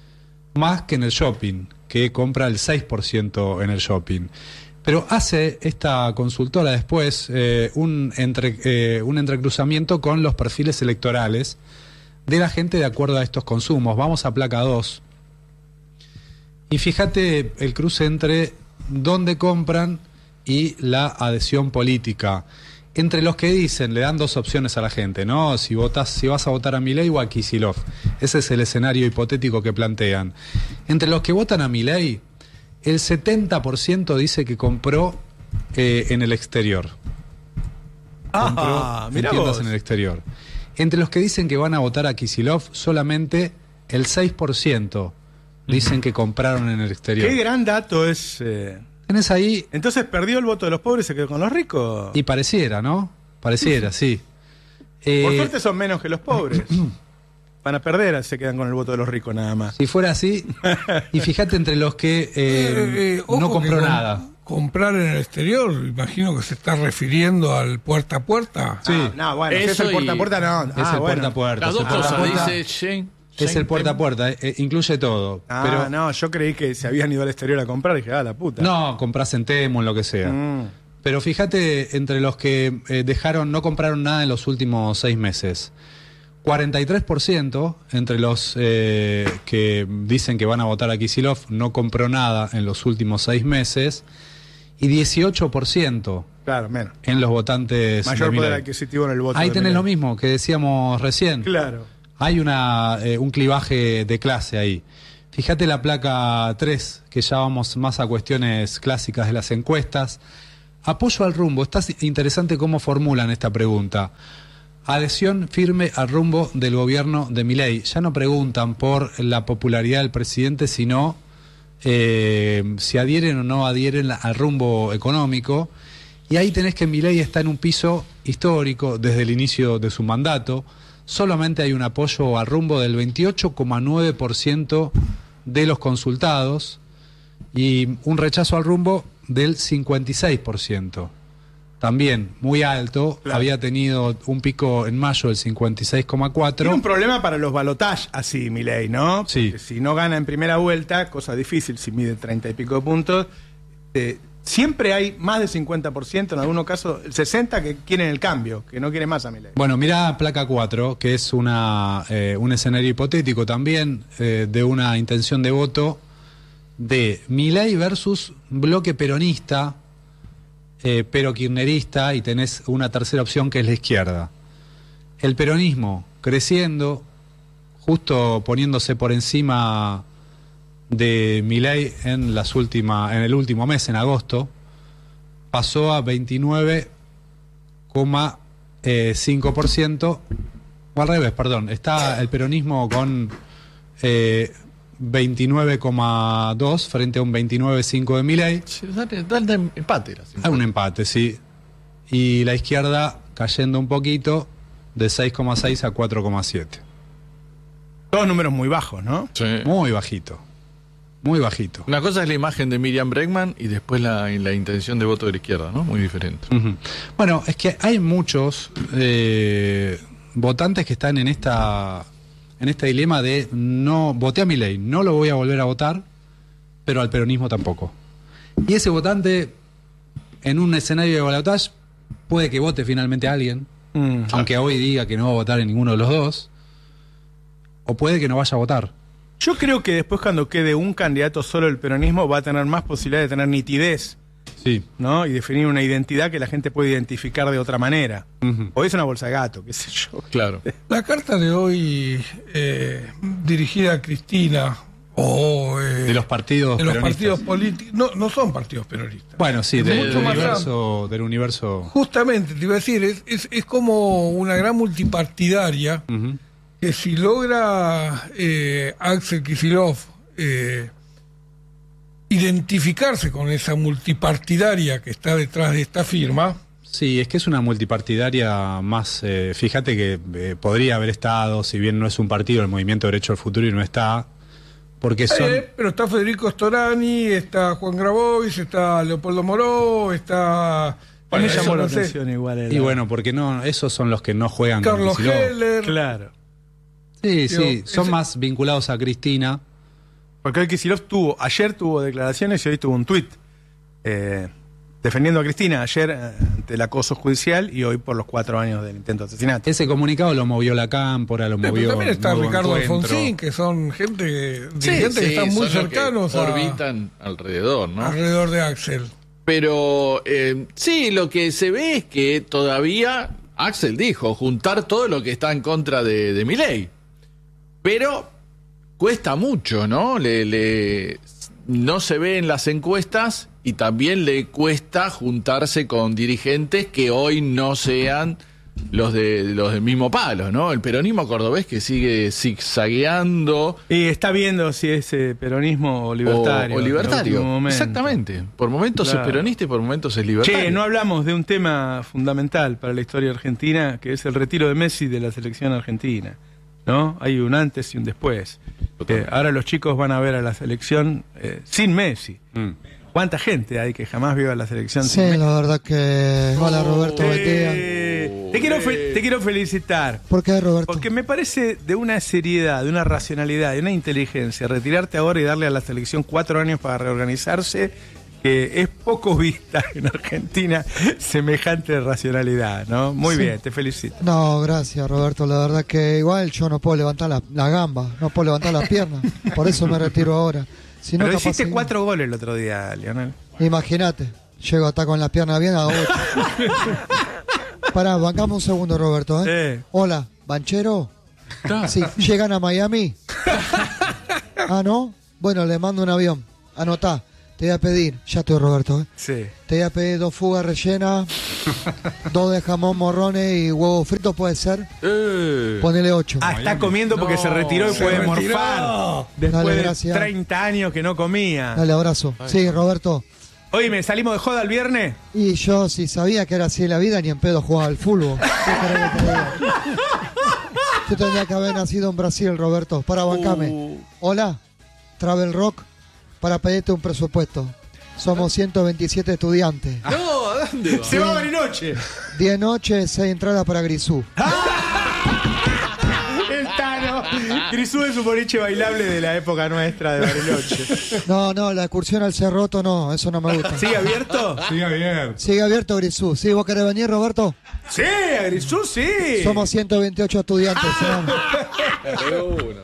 más que en el shopping, que compra el seis por ciento en el shopping. Pero hace esta consultora después eh, un, entre, eh, un entrecruzamiento con los perfiles electorales de la gente de acuerdo a estos consumos. Vamos a placa dos. Y fíjate el cruce entre dónde compran y la adhesión política. Entre los que dicen, le dan dos opciones a la gente, ¿no? Si votas, si vas a votar a Milei o a Kicillof. Ese es el escenario hipotético que plantean. Entre los que votan a Milei, el setenta por ciento dice que compró eh, en el exterior. Compró Ah, en mirá tiendas vos. en el exterior. Entre los que dicen que van a votar a Kicillof, solamente el seis por ciento dicen que compraron en el exterior. Qué gran dato es. eh. Tenés ahí, Entonces perdió el voto de los pobres y se quedó con los ricos. y pareciera, ¿no? Pareciera, sí. Por Eh, suerte son menos que los pobres. Van a perder, se quedan con el voto de los ricos nada más. si fuera así, y fíjate entre los que eh, Eh, eh, ojo no que compró com- nada. Comprar en el exterior, imagino que se está refiriendo al puerta a puerta. Sí. Ah, no, bueno, si es Eso el puerta a y- puerta, no. Es Ah, el bueno. puerta a puerta. Las es dos el puerta a cosas, puerta. dice Shane. Es el puerta a puerta, eh, incluye todo. Ah, pero no, yo creí que se habían ido al exterior a comprar y dije, ah, la puta. no, compras en Temu, en lo que sea. Mm. Pero fíjate, entre los que eh, dejaron, no compraron nada en los últimos seis meses. cuarenta y tres por ciento entre los eh, que dicen que van a votar a Kicillof no compró nada en los últimos seis meses. Y dieciocho por ciento Claro, menos. en los votantes Mayor de poder Milei. adquisitivo en el voto. Ahí de tenés Milei. lo mismo que decíamos recién. Claro. Hay una, eh, un clivaje de clase ahí. Fíjate la placa tres, que ya vamos más a cuestiones clásicas de las encuestas. Apoyo al rumbo. Está interesante cómo formulan esta pregunta. Adhesión firme al rumbo del gobierno de Milei. Ya no preguntan por la popularidad del presidente, sino eh, si adhieren o no adhieren al rumbo económico. Y ahí tenés que Milei está en un piso histórico desde el inicio de su mandato. Solamente hay un apoyo al rumbo del veintiocho coma nueve por ciento de los consultados y un rechazo al rumbo del cincuenta y seis por ciento. También muy alto, Claro. había tenido un pico en mayo del cincuenta y seis coma cuatro. Tiene un problema para los balotajes así, Milei, ¿no? Sí. Porque si no gana en primera vuelta, cosa difícil si mide treinta y pico de puntos, eh, siempre hay más del cincuenta por ciento, en algunos casos el sesenta por ciento que quieren el cambio, que no quieren más a Milei. Bueno, mirá placa cuatro, que es una, eh, un escenario hipotético también eh, de una intención de voto de Milei versus bloque peronista, eh, pero kirchnerista, y tenés una tercera opción que es la izquierda. El peronismo creciendo, justo poniéndose por encima de Milei en las últimas, en el último mes, en agosto, pasó a veintinueve coma cinco por ciento, o al revés, perdón, está el peronismo con eh, veintinueve coma dos frente a un veintinueve coma cinco de Milei. Sí, dale, dale empate. las Hay un empate, sí. Y la izquierda cayendo un poquito de seis coma seis a cuatro coma siete. Todos números muy bajos, ¿no? Sí. Muy bajito. Muy bajito. Una cosa es la imagen de Miriam Bregman y después la, la intención de voto de la izquierda, ¿no? Muy diferente. Ujú. Bueno, es que hay muchos eh, votantes que están en esta en este dilema de no voté a Milei, no lo voy a volver a votar, pero al peronismo tampoco. Y ese votante en un escenario de balotaje puede que vote finalmente a alguien, Mm. aunque hoy diga que no va a votar en ninguno de los dos, o puede que no vaya a votar. Yo creo que después cuando quede un candidato solo del peronismo va a tener más posibilidad de tener nitidez, Sí. ¿no? Y definir una identidad que la gente puede identificar de otra manera. Ujú. Hoy es una bolsa de gato, qué sé yo. Claro. La carta de hoy eh, dirigida a Cristina o eh, De los partidos de los peronistas. partidos políticos, no, no son partidos peronistas. Bueno, sí, del, Mucho del más universo, del universo. Justamente, te iba a decir, es, es, es como una gran multipartidaria Ujú. que si logra eh, Axel Kicillof eh, identificarse con esa multipartidaria que está detrás de esta firma, Sí, es que es una multipartidaria más. Eh, fíjate que eh, podría haber estado, si bien no es un partido, el Movimiento Derecho al Futuro y no está, porque son. eh, pero está Federico Storani, está Juan Grabois, está Leopoldo Moró, está... A mí me eso llamó la no sé, atención igual. el- Y bueno, porque no, esos son los que no juegan con Carlos Kicillof. Heller. Claro. Sí, sí, Digo, son ese- más vinculados a Cristina. Porque hoy Kicillof tuvo, ayer tuvo declaraciones y hoy tuvo un tuit eh, defendiendo a Cristina, ayer eh, ante el acoso judicial y hoy por los cuatro años del intento de asesinato. Ese comunicado lo movió la Cámpora, lo Pero movió. también está Nuevo Ricardo Encuentro. Alfonsín, que son gente, Sí, dirigentes sí, que están muy son los que cercanos a- orbitan alrededor, ¿no? alrededor de Axel. Pero eh, sí, lo que se ve es que todavía Axel dijo juntar todo lo que está en contra de, de Milei. Pero cuesta mucho, ¿no? Le, le- no se ve en las encuestas y también le cuesta juntarse con dirigentes que hoy no sean los de los del mismo palo, ¿no? El peronismo cordobés que sigue zigzagueando. Y está viendo si es eh, peronismo o O, libertario. o en el libertario. último momento. Exactamente. Por momentos Claro. es peronista y por momentos es libertario. Che, no hablamos de un tema fundamental para la historia argentina, que es el retiro de Messi de la selección argentina. ¿No? Hay un antes y un después. Eh, ahora los chicos van a ver a la selección eh, sin Messi. Mm. ¿Cuánta gente hay que jamás vio a la selección Sí, sin Messi? la verdad que. Hola Roberto, buen día. Eh, te, quiero fe- te quiero felicitar. ¿Por qué Roberto? Porque me parece de una seriedad, de una racionalidad, de una inteligencia, retirarte ahora y darle a la selección cuatro años para reorganizarse, que es poco vista en Argentina semejante racionalidad, ¿no? Muy Sí. bien, te felicito. No, gracias Roberto, la verdad que igual yo no puedo levantar la, la gamba, no puedo levantar las piernas, por eso me retiro ahora. Si no, Pero capaz hiciste seguimos. cuatro goles el otro día, Lionel. Imagínate, Llego hasta con las piernas bien a ocho. Pará, bancamos un segundo, Roberto, ¿eh? Sí. Hola, ¿banchero? Sí, ¿llegan a Miami? Ah, ¿no? Bueno, le mando un avión. Anotá. Te voy a pedir, ya estoy, Roberto, ¿eh? Sí. Te voy a pedir dos fugas rellenas, dos de jamón morrones y huevos fritos, ¿puede ser? Eh. Ponele ocho. Ah, está comiendo porque No, se retiró y se puede retiró. morfar. Después Dale, de gracias. treinta años que no comía. Dale, abrazo. Sí, Roberto. Oye, ¿salimos de joda el viernes? Y yo, si sabía que era así en la vida, ni en pedo jugaba al fútbol. ¿Qué querés que te diga? Tú tendrías que haber nacido en Brasil, Roberto, para bancarme. Uh. Hola, Travel Rock, para pedirte un presupuesto. Somos ciento veintisiete estudiantes. No, ¿a dónde va? Se va a Bariloche. diez noches, seis entradas para Grisú. El Tano. Grisú es un boliche bailable de la época nuestra de Bariloche. No, no, la excursión al Cerroto no, eso no me gusta. ¿Sigue abierto? Sigue abierto. Sigue abierto Grisú. ¿Sí, vos querés venir, Roberto? Sí, a Grisú sí. Somos ciento veintiocho estudiantes. vamos. De una.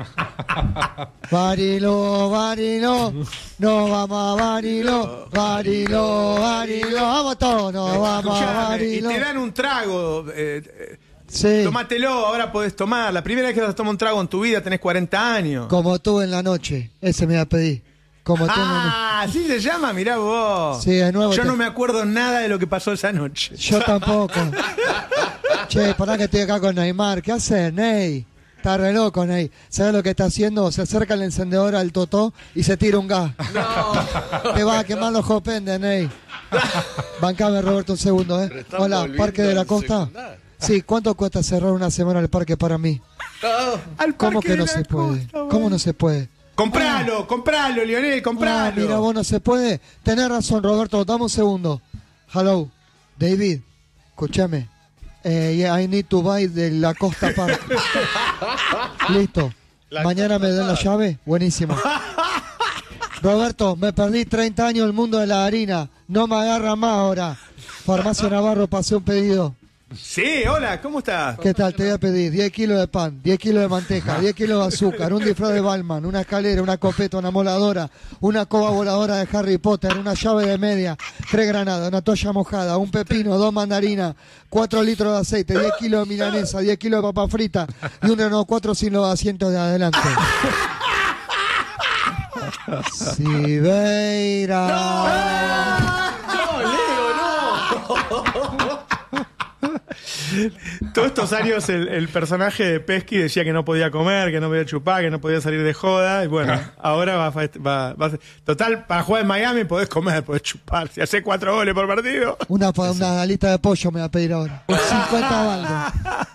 Barilo, Barilo, no vamos a Barilo, Barilo, Barilo, vamos todos, no vamos a Escuchame, y Barilo. te dan un trago. Eh, eh, Sí, Tomátelo, ahora podés tomar. La primera vez que vas a tomar un trago en tu vida tenés cuarenta años. como tú en la noche, ese me va a pedir. Como tú en la noche. Ah, así se llama, mirá vos. Sí, de nuevo Yo te- no me acuerdo nada de lo que pasó esa noche. Yo tampoco. Che, pará que estoy acá con Neymar. ¿Qué haces, Ney? Está re loco, Ney. ¿Sabes lo que está haciendo? Se acerca el encendedor al totó y se tira un gas. No. Te va a quemar los jopendes, Ney. Bancame, Roberto, un segundo, ¿eh? están Hola, volviendo Parque de la al Costa. secundario. Sí, ¿cuánto cuesta cerrar una semana el parque para mí? Al ¿Cómo Parque que de no la se puede? Costa, ¿Cómo bueno. no se puede? Compralo, compralo, Lionel, Ah, compralo. mira, vos no se puede. Tenés razón, Roberto. Dame un segundo. Hello, David. Escúchame. Eh, yeah, I need to buy de la Costa Park. Listo. Mañana me dan la llave. Buenísimo. Roberto, me perdí treinta años el mundo de la harina. No me agarra más ahora. Farmacia Navarro, pasé un pedido. Sí, hola, ¿cómo estás? ¿Qué tal? Te voy a pedir diez kilos de pan, diez kilos de manteca, diez kilos de azúcar, un disfraz de Batman, una escalera, una copeta, una moladora, una coba voladora de Harry Potter, una llave de media, tres granadas, una toalla mojada, un pepino, dos mandarinas, cuatro litros de aceite, diez kilos de milanesa, diez kilos de papa frita y un Renault cuatro sin los asientos de adelante. Sibeira. Todos estos años el, el personaje de Pesky decía que no podía comer, que no podía chupar, que no podía salir de joda. Y bueno, ahora va, a fest- va, va a ser- Total, para jugar en Miami podés comer, podés chupar. Si haces cuatro goles por partido. Una, pa- una alita de pollo me va a pedir ahora. cincuenta baldes.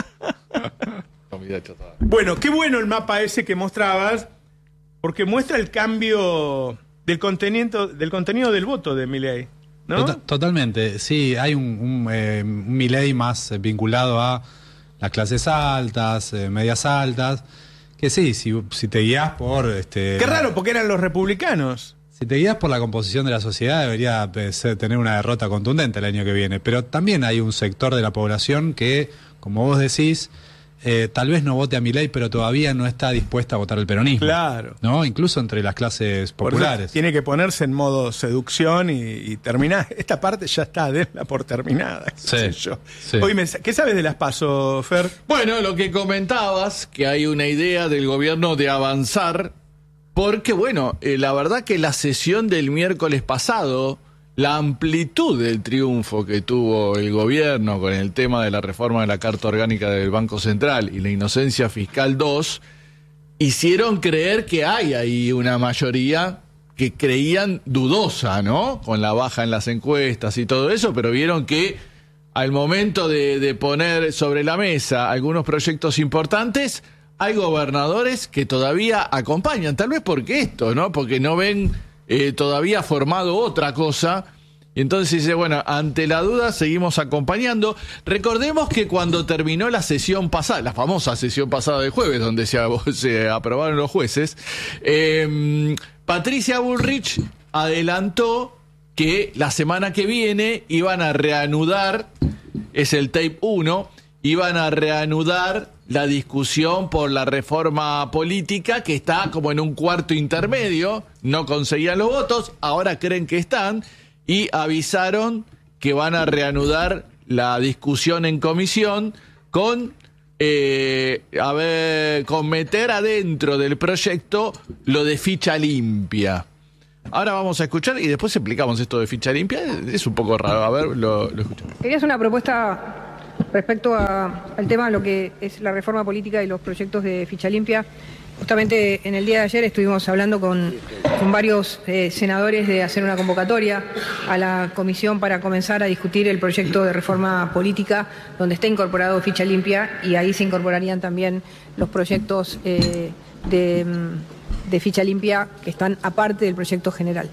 Comida chatarra. Bueno, qué bueno el mapa ese que mostrabas, porque muestra el cambio del contenido del, contenido del voto de Milei, ¿no? Tota- totalmente, sí, hay un, un, eh, un Milei más eh, vinculado a las clases altas, eh, medias altas, que sí, si, si te guías por... Este, Qué raro, porque eran los republicanos. Si te guías por la composición de la sociedad, debería eh, ser- tener una derrota contundente el año que viene, pero también hay un sector de la población que, como vos decís, eh, tal vez no vote a Milei, pero todavía no está dispuesta a votar el peronismo. Claro. ¿No? Incluso entre las clases Por eso populares. tiene que ponerse en modo seducción y, y terminar. Esta parte ya está, denla por terminada. qué Sí, sé yo. sí. Oye, me- ¿qué sabes de las PASO, Fer? Bueno, lo que comentabas, que hay una idea del gobierno de avanzar, porque bueno, eh, la verdad que la sesión del miércoles pasado, la amplitud del triunfo que tuvo el gobierno con el tema de la reforma de la Carta Orgánica del Banco Central y la inocencia fiscal dos, hicieron creer que hay ahí una mayoría que creían dudosa, ¿no? Con la baja en las encuestas y todo eso, pero vieron que al momento de, de poner sobre la mesa algunos proyectos importantes, hay gobernadores que todavía acompañan, tal vez porque esto, ¿no? Porque no ven eh, todavía formado otra cosa. Y entonces dice, bueno, ante la duda seguimos acompañando. Recordemos que cuando terminó la sesión pasada, la famosa sesión pasada de jueves, donde se, se aprobaron los jueces, eh, Patricia Bullrich adelantó que la semana que viene iban a reanudar, es el tape uno, iban a reanudar la discusión por la reforma política que está como en un cuarto intermedio, no conseguían los votos, ahora creen que están, y avisaron que van a reanudar la discusión en comisión con, eh, a ver, con meter adentro del proyecto lo de ficha limpia. Ahora vamos a escuchar y después explicamos esto de ficha limpia. Es un poco raro. A ver, lo, lo escuchamos. Quería hacer una propuesta respecto a, al tema de lo que es la reforma política y los proyectos de ficha limpia. Justamente en el día de ayer estuvimos hablando con, con varios eh, senadores de hacer una convocatoria a la comisión para comenzar a discutir el proyecto de reforma política donde está incorporado ficha limpia, y ahí se incorporarían también los proyectos eh, de... de ficha limpia que están aparte del proyecto general.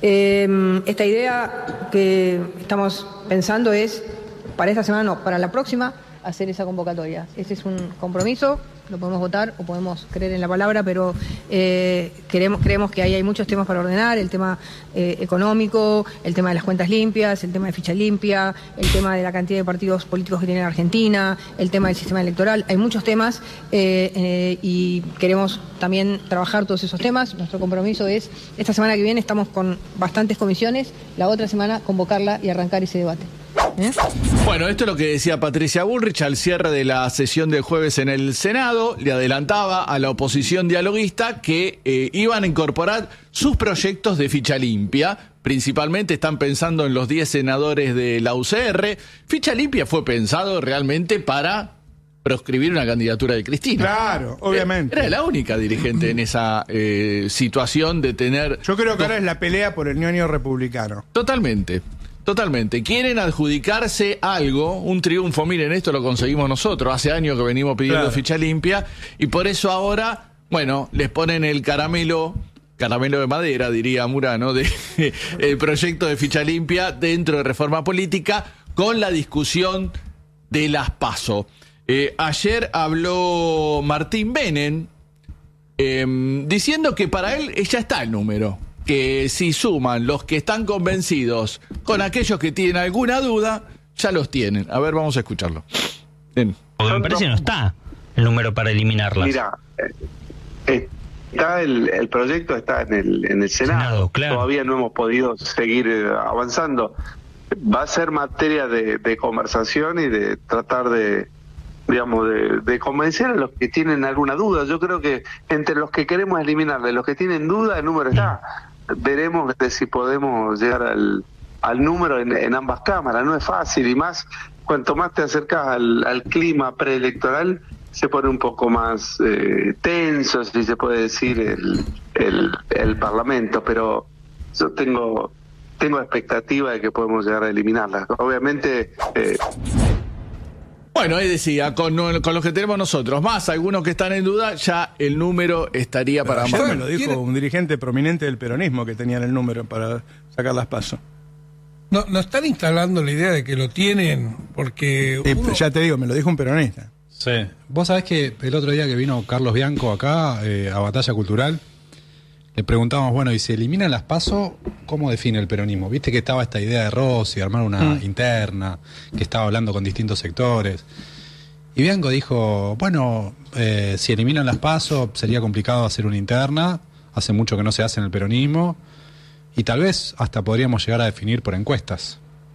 Eh, esta idea que estamos pensando es, para esta semana no, para la próxima, hacer esa convocatoria. Ese es un compromiso, lo podemos votar o podemos creer en la palabra, pero eh, queremos, creemos que ahí hay muchos temas para ordenar, el tema eh, económico, el tema de las cuentas limpias, el tema de ficha limpia, el tema de la cantidad de partidos políticos que tiene Argentina, el tema del sistema electoral. Hay muchos temas eh, eh, y queremos también trabajar todos esos temas. Nuestro compromiso es, esta semana que viene estamos con bastantes comisiones, la otra semana convocarla y arrancar ese debate. ¿Eh? Bueno, esto es lo que decía Patricia Bullrich al cierre de la sesión del jueves en el Senado. Le adelantaba a la oposición dialoguista que eh, iban a incorporar sus proyectos de ficha limpia. Principalmente están pensando en los diez senadores de la U C R. Ficha limpia fue pensado realmente para proscribir una candidatura de Cristina. Claro, obviamente. Era la única dirigente en esa eh, situación de tener... Yo creo que ahora es la pelea por el ñoño republicano. Totalmente. Totalmente. Quieren adjudicarse algo, un triunfo. Miren, esto lo conseguimos nosotros. Hace años que venimos pidiendo Claro. ficha limpia. Y por eso ahora, bueno, les ponen el caramelo, caramelo de madera, diría Murano, de el proyecto de ficha limpia dentro de reforma política con la discusión de las PASO. Eh, ayer habló Martín Benen eh, diciendo que para él ya está el número. Que si suman los que están convencidos con aquellos que tienen alguna duda, ya los tienen. A ver, vamos a escucharlo. Bien. Porque me parece que no está el número para eliminarlas. Mira, eh, está el, el proyecto está en el, en el Senado, Senado, claro. Todavía no hemos podido seguir eh, avanzando. Va a ser materia de, de conversación y de tratar de, digamos, de, de convencer a los que tienen alguna duda. Yo creo que entre los que queremos eliminarle, los que tienen duda, el número está. Veremos de si podemos llegar al, al número en, en ambas cámaras. No es fácil, y más cuanto más te acercas al, al clima preelectoral, se pone un poco más eh, tenso, si se puede decir, el, el, el Parlamento. Pero yo tengo tengo expectativa de que podemos llegar a eliminarla. Obviamente... Eh, Bueno, ahí decía, con, con los que tenemos nosotros, más algunos que están en duda, ya el número estaría para Ayer más. me lo dijo ¿Quiere- un dirigente prominente del peronismo que tenían el número para sacar las pasos. No, no están instalando la idea de que lo tienen porque Sí, uno- ya te digo, me lo dijo un peronista. Sí. Vos sabés que el otro día que vino Carlos Bianco acá eh, a Batalla Cultural, le preguntamos, bueno, y si eliminan las PASO, ¿cómo define el peronismo? Viste que estaba esta idea de Rossi, armar una Mm. interna, que estaba hablando con distintos sectores. Y Bianco dijo, bueno, eh, si eliminan las PASO sería complicado hacer una interna, hace mucho que no se hace en el peronismo, y tal vez hasta podríamos llegar a definir por encuestas.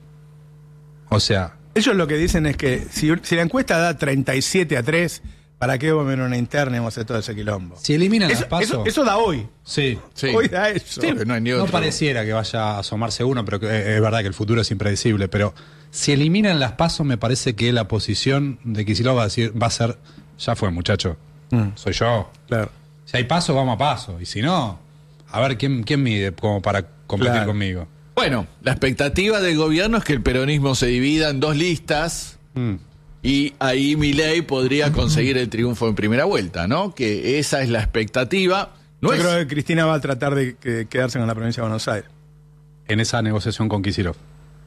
O sea... Ellos lo que dicen es que si, si la encuesta da treinta y siete a tres, ¿para qué vamos a ver una interna y vamos a hacer todo ese quilombo? Si eliminan Eso, las PASO... eso, eso da hoy. Sí. Sí. Hoy da eso. Sí, pero no hay ni No otro. pareciera que vaya a asomarse uno, pero que, eh, es verdad que el futuro es impredecible. Pero si eliminan las PASO, me parece que la posición de Kicillof va a decir, va a ser, ya fue, muchacho, Mm. soy yo. Claro. Si hay PASO, vamos a PASO. Y si no, a ver quién, quién mide como para competir Claro. conmigo. Bueno, la expectativa del gobierno es que el peronismo se divida en dos listas Mm. y ahí Milei podría conseguir el triunfo en primera vuelta, ¿no? Que esa es la expectativa. No Yo es- creo que Cristina va a tratar de que- quedarse con la provincia de Buenos Aires. En esa negociación con Kicillof.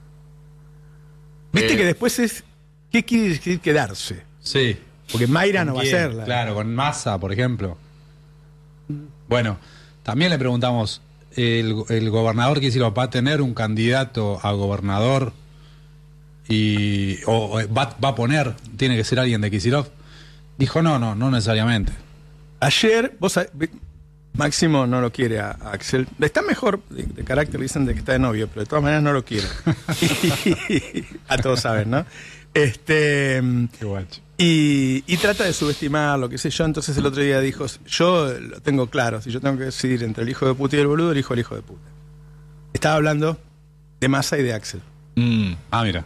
Viste Eh. que después es. ¿Qué quiere decir quedarse? Sí. Porque Mayra no va a ¿Quién? hacerla. Claro, con Massa, por ejemplo. Bueno, también le preguntamos, ¿el, el gobernador Kicillof va a tener un candidato a gobernador y o, o va, va a poner, tiene que ser alguien de Kicillof? Dijo, no, no, no necesariamente. Ayer, vos sabés, Máximo no lo quiere a, a Axel. Está mejor de, de carácter, dicen de que está de novio, pero de todas maneras no lo quiere. A todos saben, ¿no? Este. Qué guacho. Y, y trata de subestimarlo, qué sé yo. Entonces el otro día dijo, yo lo tengo claro, si yo tengo que decidir entre el hijo de puta y el boludo, elijo el hijo de puta. Estaba hablando de Massa y de Axel. Mm. Ah, mira.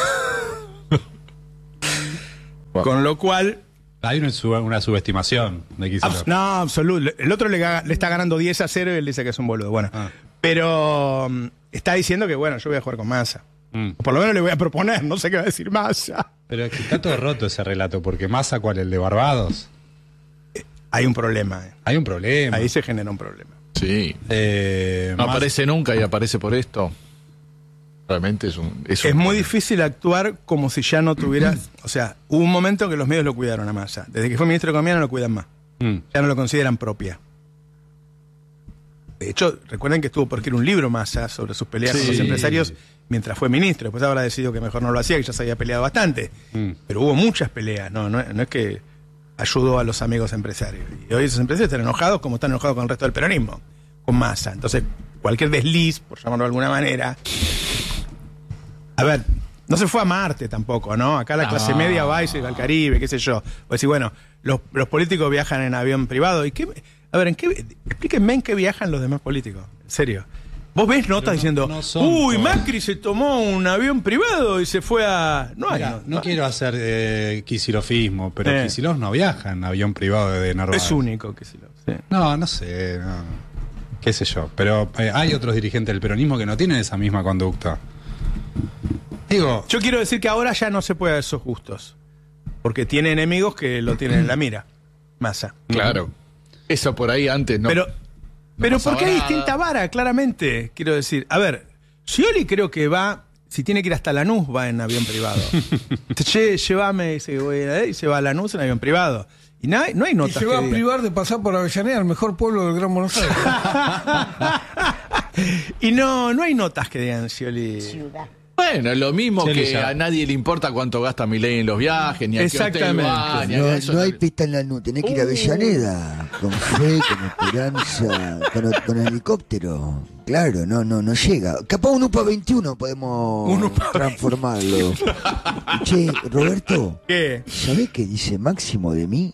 Con lo cual... Hay una, sub- una subestimación de Kicillof. Abs- no, absoluto. El otro le, ga- le está ganando diez a cero y él dice que es un boludo. Bueno, Ah. pero um, está diciendo que, bueno, yo voy a jugar con Massa. Mm. Por lo menos le voy a proponer, no sé qué va a decir Massa. Pero es que está todo roto ese relato, porque Massa, ¿cuál? ¿El de Barbados? Hay un problema. eh. Hay un problema. Ahí se genera un problema. Sí. Eh, No Massa- aparece nunca y aparece por esto. Realmente es un... Es, Es un- muy difícil actuar como si ya no tuvieras... O sea, hubo un momento en que los medios lo cuidaron a Massa. Desde que fue ministro de Economía no lo cuidan más. Mm. Ya no lo consideran propia. De hecho, recuerden que estuvo por escribir un libro Massa sobre sus peleas con Sí. los empresarios mientras fue ministro. Después habrá decidido que mejor no lo hacía, que ya se había peleado bastante. Mm. Pero hubo muchas peleas, no, no, no es que ayudó a los amigos empresarios. Y hoy esos empresarios están enojados como están enojados con el resto del peronismo, con Massa. Entonces, cualquier desliz, por llamarlo de alguna manera... A ver, no se fue a Marte tampoco, ¿no? Acá la clase No. media va y se va al Caribe, qué sé yo. O decir, bueno, los, los políticos viajan en avión privado. ¿Y qué? A ver, ¿en qué? Explíquenme en qué viajan los demás políticos. En serio. Vos ves notas no- diciendo, no son uy, todos. Macri se tomó un avión privado y se fue a... No hay. Mira, no, no no- quiero hacer eh, Kicilofismo, pero Eh. Kicillof no viaja en avión privado de Narváez. Es único, que sí lo sí. No, no sé, no. Qué sé yo. Pero eh, hay otros dirigentes del peronismo que no tienen esa misma conducta. Digo, Yo quiero decir que ahora ya no se puede a esos justos. Porque tiene enemigos que lo tienen en la mira. Massa. Claro. Eso por ahí antes no... Pero, pero pasaba porque hay nada. distinta vara, claramente. Quiero decir, a ver, Scioli creo que va, si tiene que ir hasta Lanús, va en avión privado. Che, llévame, dice, voy a- y se va a Lanús en avión privado. Y no hay, no hay Y notas se va a que digan. privar de pasar por Avellaneda, el mejor pueblo del Gran Buenos Aires. Y no, no hay notas que digan Scioli. Bueno, es lo mismo Sí, que ya. a nadie le importa cuánto gasta Milei en los viajes, ni a qué hotel Exactamente. va, ni a No, eso. no hay pista en la nube, tenés que ir a Avellaneda, con fe, con esperanza, con, con helicóptero. Claro, no, no, no llega. Capaz un U P A veintiuno podemos Un U P A transformarlo. Che, Roberto, ¿Qué? ¿sabés qué dice Máximo de mí?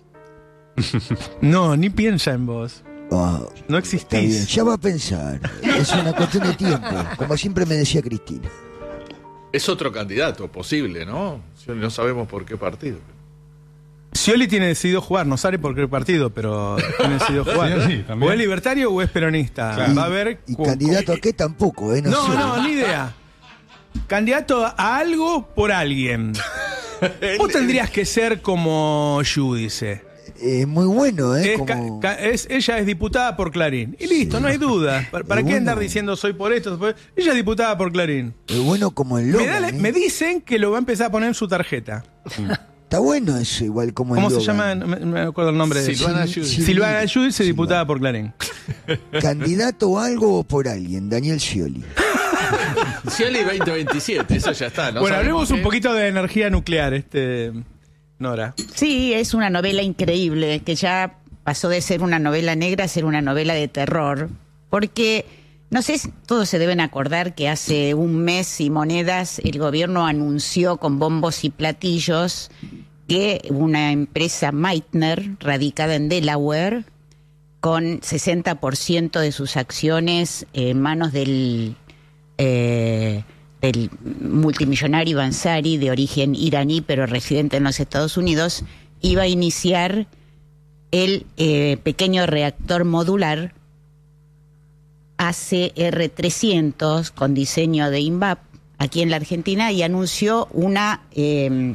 No, ni piensa en vos. Ah, No está bien, existís. ya va a pensar. Es una cuestión de tiempo, como siempre me decía Cristina. Es otro candidato posible, ¿no? No sabemos por qué partido. Scioli tiene decidido jugar, no sabe por qué partido, pero tiene decidido jugar. Sí, sí, también. o es libertario o es peronista. Claro. Va a ver. Y cu- candidato a qué tampoco, ¿eh? No, No, sé. no, ni idea. Candidato a algo por alguien. Vos tendrías que ser como Giudice. Eh, muy bueno, ¿eh? Es Como- ca- ca- es- ella es diputada por Clarín. Y listo, no hay duda. ¿Para, para Es qué bueno. andar diciendo soy por esto? soy por- Ella es diputada por Clarín. es bueno como el logo. Me, da la- me dicen que lo va a empezar a poner en su tarjeta. Está bueno eso, igual como ¿Cómo el se Logan. llama? No me, no me acuerdo el nombre de Silvana Sil- Giudice. Sil- Silvana Giudice, Silvana. diputada por Clarín. Candidato a algo o por alguien, Daniel Scioli. Scioli veinte veintisiete, eso ya está. ¿no? bueno, sabemos hablemos un qué. poquito de energía nuclear, este Nora. Sí, es una novela increíble, que ya pasó de ser una novela negra a ser una novela de terror, porque no sé, si todos se deben acordar que hace un mes y monedas el gobierno anunció con bombos y platillos que una empresa Meitner, radicada en Delaware, con sesenta por ciento de sus acciones en manos del... eh, del multimillonario Ansari, de origen iraní pero residente en los Estados Unidos, iba a iniciar el eh, pequeño reactor modular A C R trescientos con diseño de INVAP aquí en la Argentina, y anunció una eh,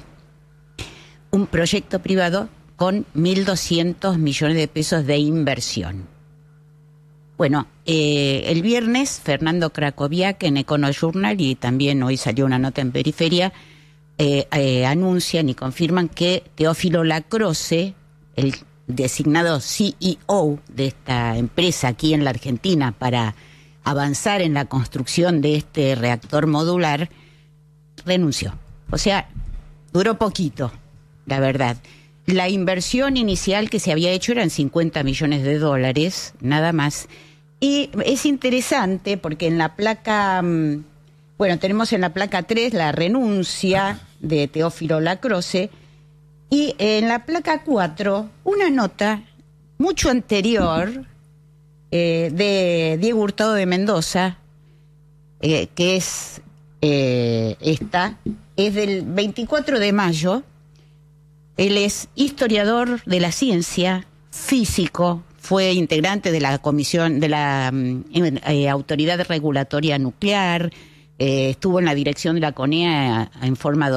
un proyecto privado con mil doscientos millones de pesos de inversión. Bueno, eh, el viernes Fernando Krakowiak en Econojournal, y también hoy salió una nota en Periferia, eh, eh, anuncian y confirman que Teófilo Lacroce, el designado C E O de esta empresa aquí en la Argentina para avanzar en la construcción de este reactor modular, renunció. O sea, duró poquito, la verdad. la inversión inicial que se había hecho eran cincuenta millones de dólares, nada más. Y es interesante porque en la placa, bueno, tenemos en la placa tres la renuncia de Teófilo Lacroze, y en la placa cuatro una nota mucho anterior eh, de Diego Hurtado de Mendoza, eh, que es eh, esta, es del veinticuatro de mayo. Él es historiador de la ciencia, físico, fue integrante de la comisión de la eh, Autoridad Regulatoria Nuclear, eh, estuvo en la dirección de la CONEA en forma